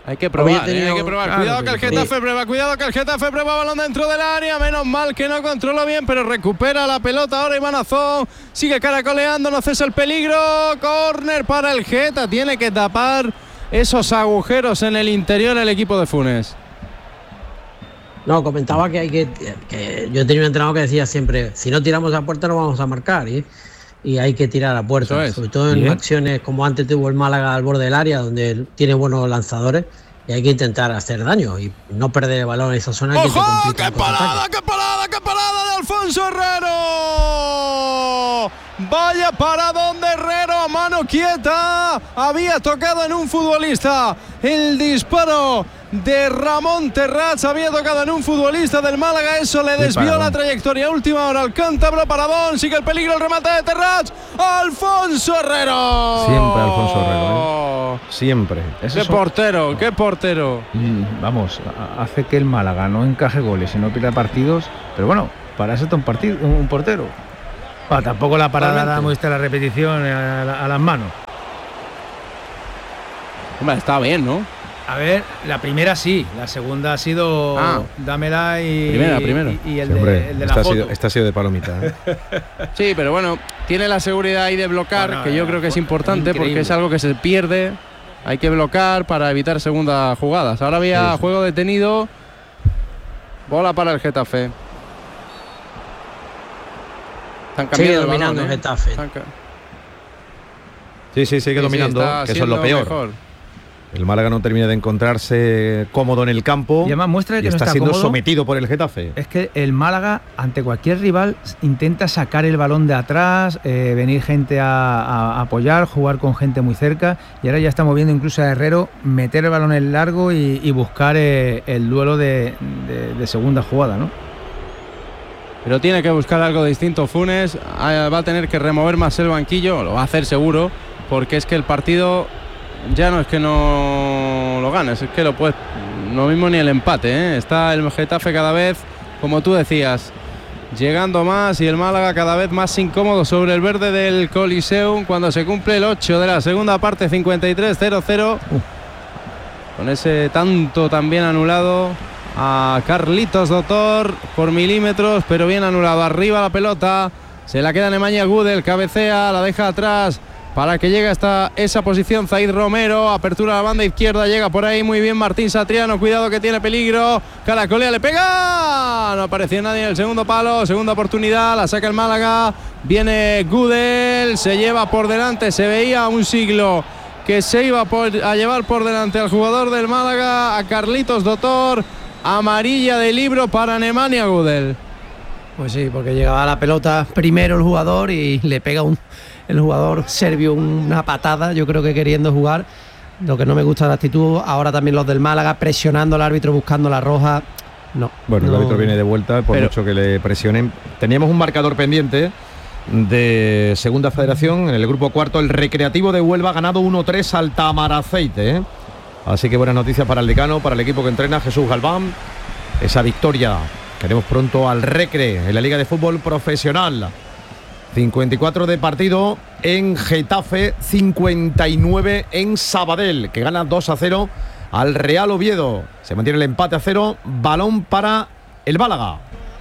Hay que probar, hay que probar. Claro, cuidado que el Getafe prueba, cuidado que el Getafe prueba balón dentro del área. Menos mal que no controló bien, pero recupera la pelota ahora Iván Azón. Sigue caracoleando, no cesa el peligro. Córner para el Geta. Tiene que tapar esos agujeros en el interior el equipo de Funes. No, comentaba que yo tenía un entrenador que decía siempre, si no tiramos a puerta no vamos a marcar, y hay que tirar a puerta, sobre todo en acciones como antes tuvo el Málaga al borde del área, donde tiene buenos lanzadores, y hay que intentar hacer daño y no perder el balón en esa zona. ¡Ojo! ¡Qué parada de Alfonso Herrero! Vaya paradón de Herrero a mano quieta. Había tocado en un futbolista. El disparo de Ramón Terrats había tocado en un futbolista del Málaga. Eso le desvió la trayectoria. Última hora al cántabro. Paradón. Sigue el peligro. El remate de Terrats. Alfonso Herrero. Siempre Alfonso Herrero, Siempre. Qué portero. Vamos, hace que el Málaga no encaje goles y no pierda partidos. Pero bueno, para eso está un portero. Tampoco la parada muestra la repetición a las manos. Hombre, está bien, ¿no? A ver, la primera sí, la segunda ha sido dámela y primera. Y el de la foto. Esta ha sido de palomita. Sí, pero bueno, tiene la seguridad ahí de bloquear, que yo creo que es importante porque es algo que se pierde. Hay que bloquear para evitar segundas jugadas. Ahora había juego detenido. Bola para el Getafe. Están cambiando el dominando balón, el Getafe. Sigue dominando, que eso es lo peor. Mejor. El Málaga no termina de encontrarse cómodo en el campo y además muestra que está siendo sometido por el Getafe. Es que el Málaga, ante cualquier rival, intenta sacar el balón de atrás, venir gente a apoyar, jugar con gente muy cerca, y ahora ya estamos viendo incluso a Herrero meter el balón en largo y buscar el duelo de segunda jugada, ¿no? Pero tiene que buscar algo distinto Funes. Va a tener que remover más el banquillo, lo va a hacer seguro, porque es que el partido ya no es que no lo ganes, es que lo puedes, no mismo ni el empate, ¿eh? Está el Getafe cada vez, como tú decías, llegando más, y el Málaga cada vez más incómodo sobre el verde del Coliseum cuando se cumple el 8 de la segunda parte, 53-0-0, con ese tanto también anulado a Carlitos Dotor por milímetros, pero bien anulado. Arriba la pelota, se la queda Nemanja Gudel, cabecea, la deja atrás para que llegue hasta esa posición Zaid Romero. Apertura a la banda izquierda, llega por ahí muy bien Martín Satriano, cuidado que tiene peligro, caracolea, le pega, no apareció nadie en el segundo palo. Segunda oportunidad, la saca el Málaga, viene Gudel, se lleva por delante, se veía un siglo que se iba a llevar por delante al jugador del Málaga, a Carlitos Dotor. Amarilla de libro para Nemanja Gudel. Pues sí, porque llegaba la pelota primero el jugador y le pega el jugador serbio una patada, yo creo que queriendo jugar. Lo que no me gusta es la actitud. Ahora también los del Málaga presionando al árbitro, buscando la roja. No. Bueno, el árbitro viene de vuelta, por mucho que le presionen. Teníamos un marcador pendiente de Segunda Federación en el grupo cuarto. El Recreativo de Huelva ha ganado 1-3 al Tamaraceite, Así que buenas noticias para el decano, para el equipo que entrena Jesús Galván. Esa victoria. Queremos pronto al Recre en la Liga de Fútbol Profesional. 54 de partido en Getafe, 59 en Sabadell, que gana 2-0 al Real Oviedo. Se mantiene el empate a 0. Balón para el Málaga.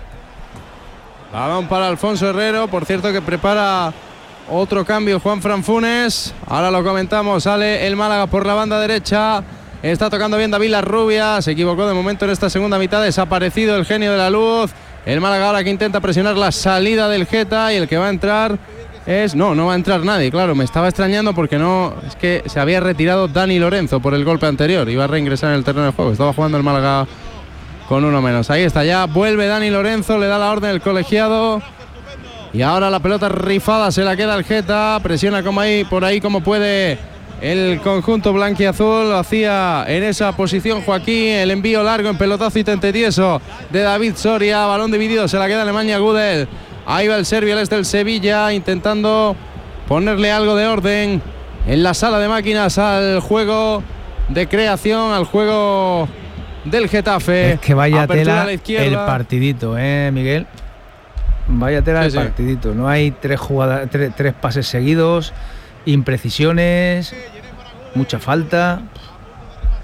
Balón para Alfonso Herrero, por cierto, que prepara otro cambio Juanfran Funes. Ahora lo comentamos, sale el Málaga por la banda derecha. Está tocando bien David Larrubia, se equivocó de momento en esta segunda mitad, desaparecido el genio de la luz. El Málaga ahora que intenta presionar la salida del Geta, y el que va a entrar es... No va a entrar nadie, claro, me estaba extrañando porque es que se había retirado Dani Lorenzo por el golpe anterior, iba a reingresar en el terreno de juego, estaba jugando el Málaga con uno menos. Ahí está, ya vuelve Dani Lorenzo, le da la orden el colegiado. Y ahora la pelota rifada se la queda el Geta, presiona por ahí como puede el conjunto blanquiazul. Lo hacía en esa posición Joaquín, el envío largo en pelotazo y tentetieso de David Soria, balón dividido, se la queda Nemanja Gudel. Ahí va el serbio, el del Sevilla, intentando ponerle algo de orden en la sala de máquinas al juego de creación, al juego del Getafe. Es que vaya tela el partidito, Miguel. Vaya tela el partidito. No hay tres pases seguidos, imprecisiones, mucha falta.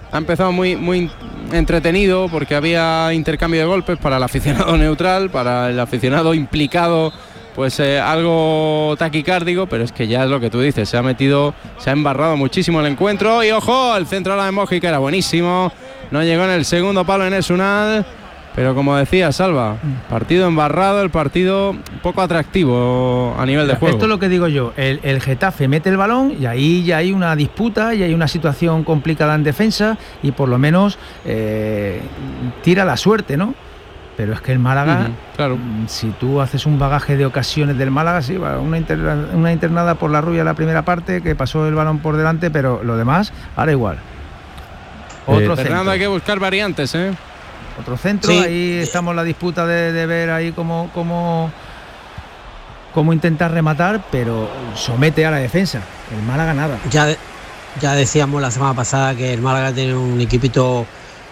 ha empezado muy entretenido porque había intercambio de golpes para el aficionado neutral, para el aficionado implicado, pues algo taquicárdico, pero es que ya es lo que tú dices, se ha embarrado muchísimo el encuentro. Y ojo, el centro de la Mójica era buenísimo, no llegó en el segundo palo en Esunal, pero como decía Salva, partido embarrado, el partido poco atractivo a nivel de juego. Esto es lo que digo yo, el Getafe mete el balón y ahí ya hay una disputa y hay una situación complicada en defensa y por lo menos tira la suerte, ¿no? Pero es que el Málaga, claro, si tú haces un bagaje de ocasiones del Málaga, sí, una internada por la Rubia en la primera parte, que pasó el balón por delante, pero lo demás, ahora igual. Otro Fernando, hay que buscar variantes, Otro centro, sí. Ahí estamos en la disputa de ver ahí cómo intentar rematar, pero somete a la defensa. El Málaga nada. Ya decíamos la semana pasada que el Málaga tiene un equipito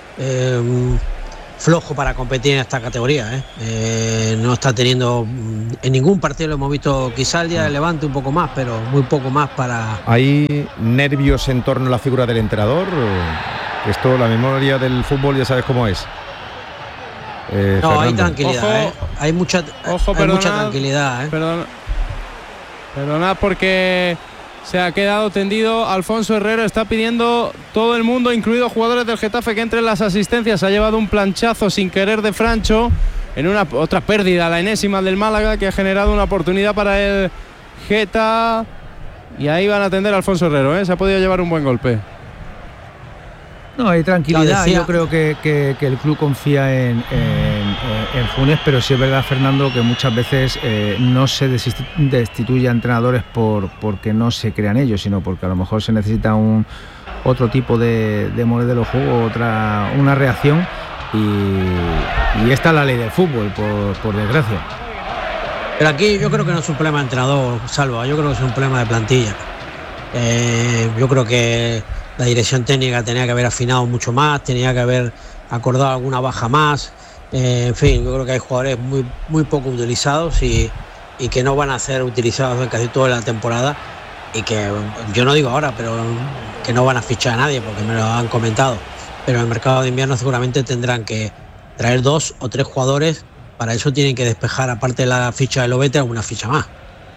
flojo para competir en esta categoría, no está teniendo en ningún partido, lo hemos visto, quizá el día del Levante un poco más, pero muy poco más para... ¿Hay nervios en torno a la figura del entrenador? Esto, la memoria del fútbol ya sabes cómo es. No, Fernando. Hay tranquilidad, hay mucha tranquilidad. Perdona porque se ha quedado tendido. Alfonso Herrero está pidiendo todo el mundo, incluidos jugadores del Getafe, que entren las asistencias. Ha llevado un planchazo sin querer de Francho en una otra pérdida, la enésima del Málaga, que ha generado una oportunidad para el Geta. Y ahí van a atender a Alfonso Herrero, se ha podido llevar un buen golpe. No, hay tranquilidad. Yo creo que el club confía en Funes, pero sí es verdad, Fernando, que muchas veces no se destituye a entrenadores porque no se crean ellos, sino porque a lo mejor se necesita otro tipo de modelo de juego, una reacción, y esta es la ley del fútbol, por desgracia. Pero aquí yo creo que no es un problema de entrenador, Salva, yo creo que es un problema de plantilla. Yo creo que la dirección técnica tenía que haber afinado mucho más, tenía que haber acordado alguna baja más. En fin, yo creo que hay jugadores muy poco utilizados y que no van a ser utilizados en casi toda la temporada, y que yo no digo ahora, pero que no van a fichar a nadie porque me lo han comentado. Pero en el mercado de invierno seguramente tendrán que traer 2 o 3 jugadores. Para eso tienen que despejar, aparte de la ficha de Lobete, alguna ficha más.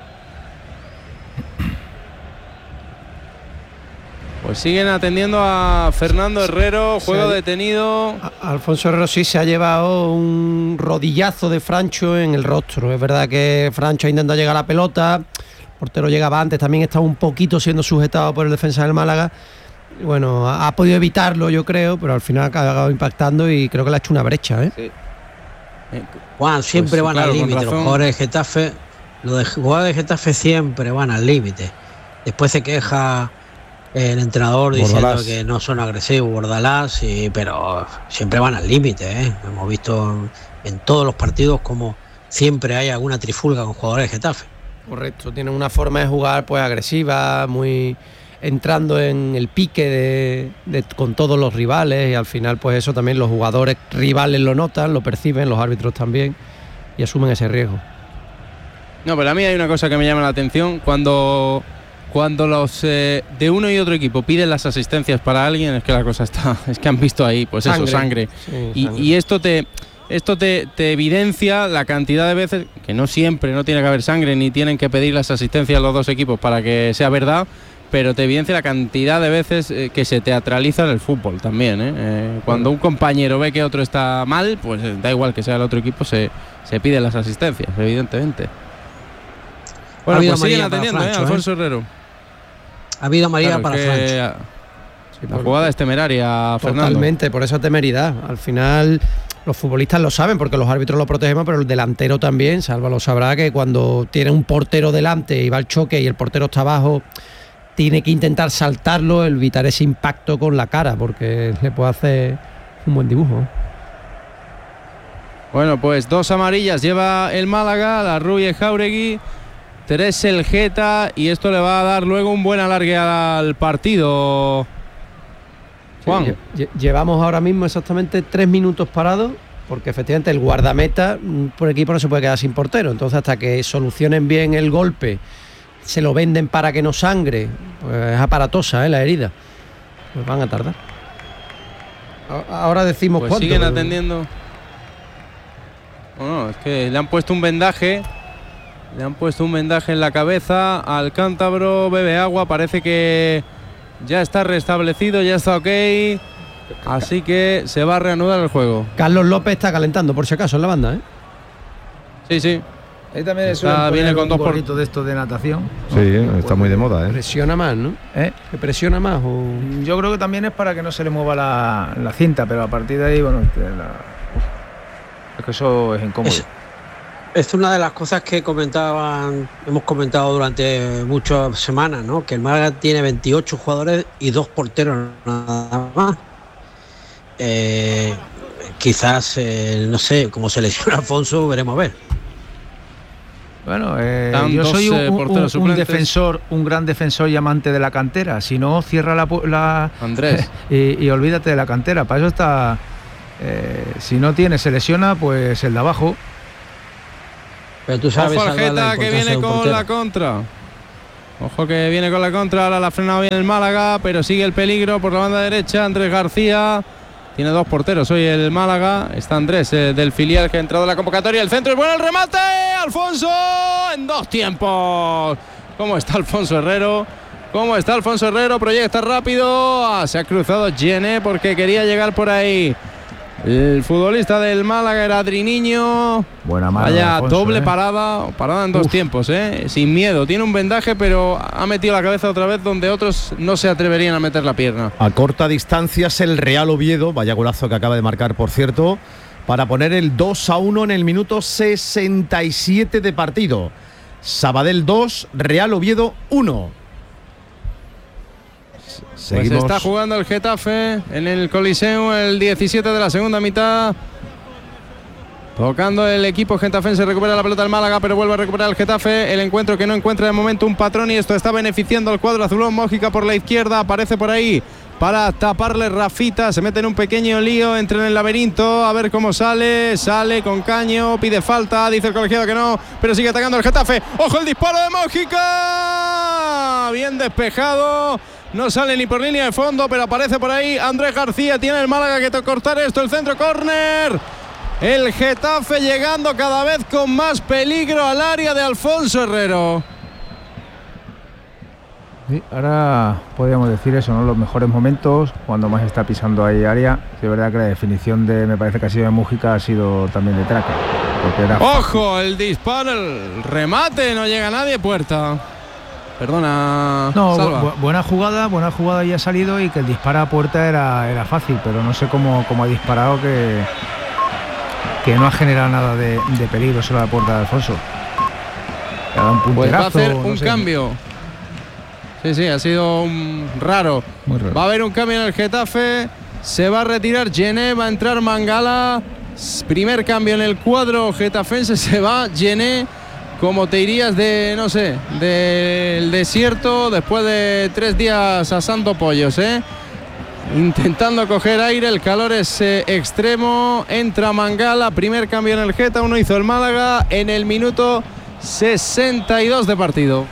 Pues siguen atendiendo a Fernando Herrero, juego detenido. Alfonso Herrero sí se ha llevado un rodillazo de Francho en el rostro. Es verdad que Francho ha intentado llegar a la pelota, el portero llegaba antes, también estaba un poquito siendo sujetado por el defensa del Málaga. Bueno, ha podido evitarlo, yo creo, pero al final ha acabado impactando y creo que le ha hecho una brecha, Sí. Juan, siempre van al límite. Los jugadores de Getafe, siempre van al límite. Después se queja el entrenador diciendo que no son agresivos, Bordalás, pero siempre van al límite. Hemos visto en todos los partidos como siempre hay alguna trifulga con jugadores de Getafe. Correcto, tienen una forma de jugar pues agresiva, muy entrando en el pique con todos los rivales, y al final pues eso también los jugadores rivales lo notan, lo perciben, los árbitros también, y asumen ese riesgo. No, pero a mí hay una cosa que me llama la atención, cuando los de uno y otro equipo piden las asistencias para alguien, es que la cosa es que han visto ahí, pues sangre. Eso, sangre. Sí, sangre. Y esto te evidencia la cantidad de veces, que no siempre, no tiene que haber sangre, ni tienen que pedir las asistencias los dos equipos para que sea verdad, pero te evidencia la cantidad de veces que se teatraliza en el fútbol también. Cuando un compañero ve que otro está mal, pues da igual que sea el otro equipo, se piden las asistencias, evidentemente. Bueno, pues siguen atendiendo, Alfonso Herrero. Ha habido María para Francho. La jugada es temeraria, Fernando. Totalmente, por esa temeridad. Al final los futbolistas lo saben porque los árbitros lo protegen, pero el delantero también, Salva lo sabrá, que cuando tiene un portero delante y va al choque y el portero está abajo, tiene que intentar saltarlo, evitar ese impacto con la cara, porque le puede hacer un buen dibujo. Bueno, pues 2 amarillas lleva el Málaga, la Rubia Jauregui, 3 el Geta, y esto le va a dar luego un buen alargue al partido. Juan. Sí, llevamos ahora mismo exactamente 3 minutos parados, porque efectivamente el guardameta por equipo no se puede quedar sin portero, entonces hasta que solucionen bien el golpe, se lo venden para que no sangre, pues es aparatosa la herida, pues van a tardar. Ahora decimos pues cuánto. Siguen atendiendo. Bueno, es que le han puesto un vendaje. Le han puesto un vendaje en la cabeza al cántabro, bebe agua, parece que ya está restablecido, ya está ok. Así que se va a reanudar el juego. Carlos López está calentando, por si acaso, en la banda, ¿eh? Sí. Ahí también viene con un dos gorrito de esto de natación. Sí, está muy de moda, ¿eh? Presiona más, ¿no? ¿Que presiona más? Yo creo que también es para que no se le mueva la cinta, pero a partir de ahí, bueno, es que eso es incómodo. Es una de las cosas que hemos comentado durante muchas semanas, ¿no? Que el Málaga tiene 28 jugadores y 2 porteros nada más. Quizás, no sé, como se lesiona Alfonso, veremos a ver. Bueno, yo soy un defensor, un gran defensor y amante de la cantera. Si no, cierra la Andrés. y olvídate de la cantera. Para eso está. Si no tiene, se lesiona, pues el de abajo. Pero tú sabes. Ojo al Geta que viene con la contra. Ojo que viene con la contra. Ahora la ha frenado bien el Málaga, pero sigue el peligro por la banda derecha. Andrés García. Tiene 2 porteros hoy el Málaga. Está Andrés del filial que ha entrado en la convocatoria. El centro es bueno, el remate. Alfonso en 2 tiempos. ¿Cómo está Alfonso Herrero? Proyecta rápido. Se ha cruzado Gené porque quería llegar por ahí. El futbolista del Málaga era Adriniño. Buena mano. Vaya, Alfonso, doble parada en 2 tiempos, sin miedo. Tiene un vendaje, pero ha metido la cabeza otra vez donde otros no se atreverían a meter la pierna. A corta distancia es el Real Oviedo, vaya golazo que acaba de marcar, por cierto, para poner el 2-1 en el minuto 67 de partido. Sabadell 2, Real Oviedo 1. Pues está jugando el Getafe en el Coliseo, el 17 de la segunda mitad. Tocando el equipo getafense, recupera la pelota el Málaga, pero vuelve a recuperar el Getafe. El encuentro que no encuentra de momento un patrón y esto está beneficiando al cuadro azulón. Mójica por la izquierda, aparece por ahí para taparle Rafita. Se mete en un pequeño lío, entra en el laberinto, a ver cómo sale. Sale con caño, pide falta, dice el colegiado que no, pero sigue atacando el Getafe. ¡Ojo el disparo de Mójica! Bien despejado. No sale ni por línea de fondo, pero aparece por ahí Andrés García. Tiene el Málaga que cortar esto. El centro, córner. El Getafe llegando cada vez con más peligro al área de Alfonso Herrero. Sí, ahora podríamos decir eso, ¿no? Los mejores momentos, cuando más está pisando ahí área. Sí, es verdad que la definición me parece que ha sido de Mújica, ha sido también de Traca. ¡Ojo! El disparo, el remate, no llega nadie, puerta. Perdona. No, buena jugada y ha salido, y que el disparo a puerta era fácil, pero no sé cómo ha disparado, que no ha generado nada de peligro solo a la puerta de Alfonso. Le ha dado un punterazo, pues va a hacer un sé. Cambio. Sí, ha sido raro. Muy raro. Va a haber un cambio en el Getafe. Se va a retirar Gené, va a entrar Mangala. Primer cambio en el cuadro getafense. Se va Gené. Como te irías del desierto después de 3 días asando pollos, intentando coger aire, el calor es extremo. Entra Mangala, primer cambio en el Geta, uno hizo el Málaga en el minuto 62 de partido.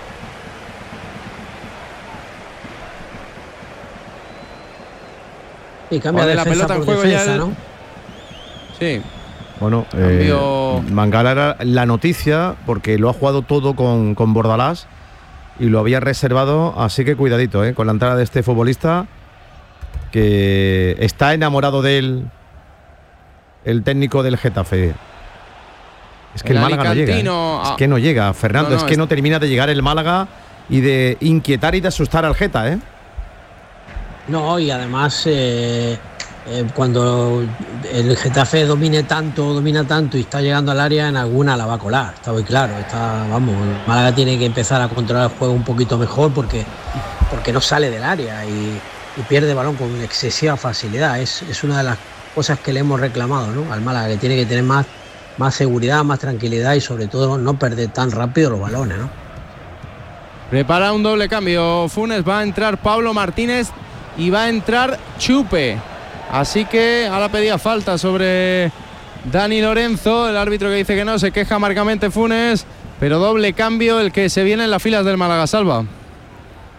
Y cambia de la pelota en juego defensa, ya. ¿no? Sí. Bueno, Mangala era la noticia porque lo ha jugado todo con Bordalás y lo había reservado, así que cuidadito con la entrada de este futbolista, que está enamorado de él, el técnico del Getafe. Es que el Málaga no llega. Es que no llega, Fernando, es que no termina de llegar el Málaga y de inquietar y de asustar al Geta, No, y además cuando el Getafe domina tanto y está llegando al área, en alguna la va a colar, está muy claro. El Málaga tiene que empezar a controlar el juego un poquito mejor porque no sale del área y pierde balón con excesiva facilidad. Es una de las cosas que le hemos reclamado, ¿no? Al Málaga, que tiene que tener más seguridad, más tranquilidad y sobre todo no perder tan rápido los balones, ¿no? Prepara un doble cambio Funes, va a entrar Pablo Martínez y va a entrar Chupe. Así que ahora pedía falta sobre Dani Lorenzo, el árbitro que dice que no, se queja amargamente Funes, pero doble cambio el que se viene en las filas del Málaga. Salva.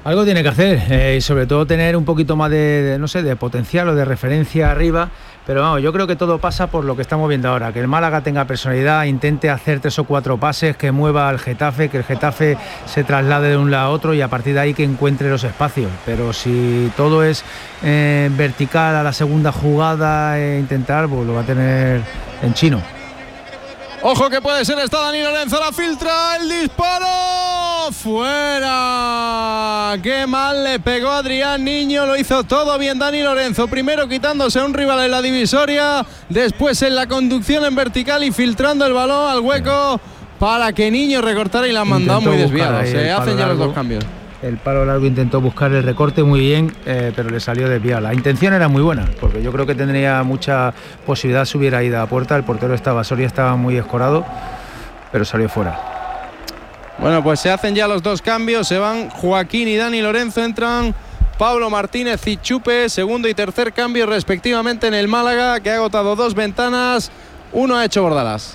Algo tiene que hacer, y sobre todo tener un poquito más de potencial o de referencia arriba. Pero vamos, yo creo que todo pasa por lo que estamos viendo ahora, que el Málaga tenga personalidad, intente hacer 3 o 4 pases, que mueva al Getafe, que el Getafe se traslade de un lado a otro y a partir de ahí que encuentre los espacios. Pero si todo es vertical a la segunda jugada intentar, pues lo va a tener en chino. Ojo que puede ser esta Dani Lorenzo, la filtra, el disparo, fuera. Qué mal le pegó Adrián Niño, lo hizo todo bien Dani Lorenzo, primero quitándose a un rival en la divisoria, después en la conducción en vertical y filtrando el balón al hueco para que Niño recortara y la han mandado muy desviado. Se hacen ya los 2 cambios. El palo largo intentó buscar el recorte muy bien, pero le salió desviado. La intención era muy buena, porque yo creo que tendría mucha posibilidad si hubiera ido a puerta. El portero Soria estaba muy escorado, pero salió fuera. Bueno, pues se hacen ya los 2 cambios, se van Joaquín y Dani Lorenzo, entran Pablo Martínez y Chupe, segundo y tercer cambio respectivamente en el Málaga, que ha agotado 2 ventanas, 1 ha hecho Bordalás.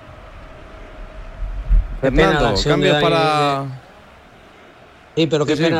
Fernando, cambios para... Sí, pero qué pena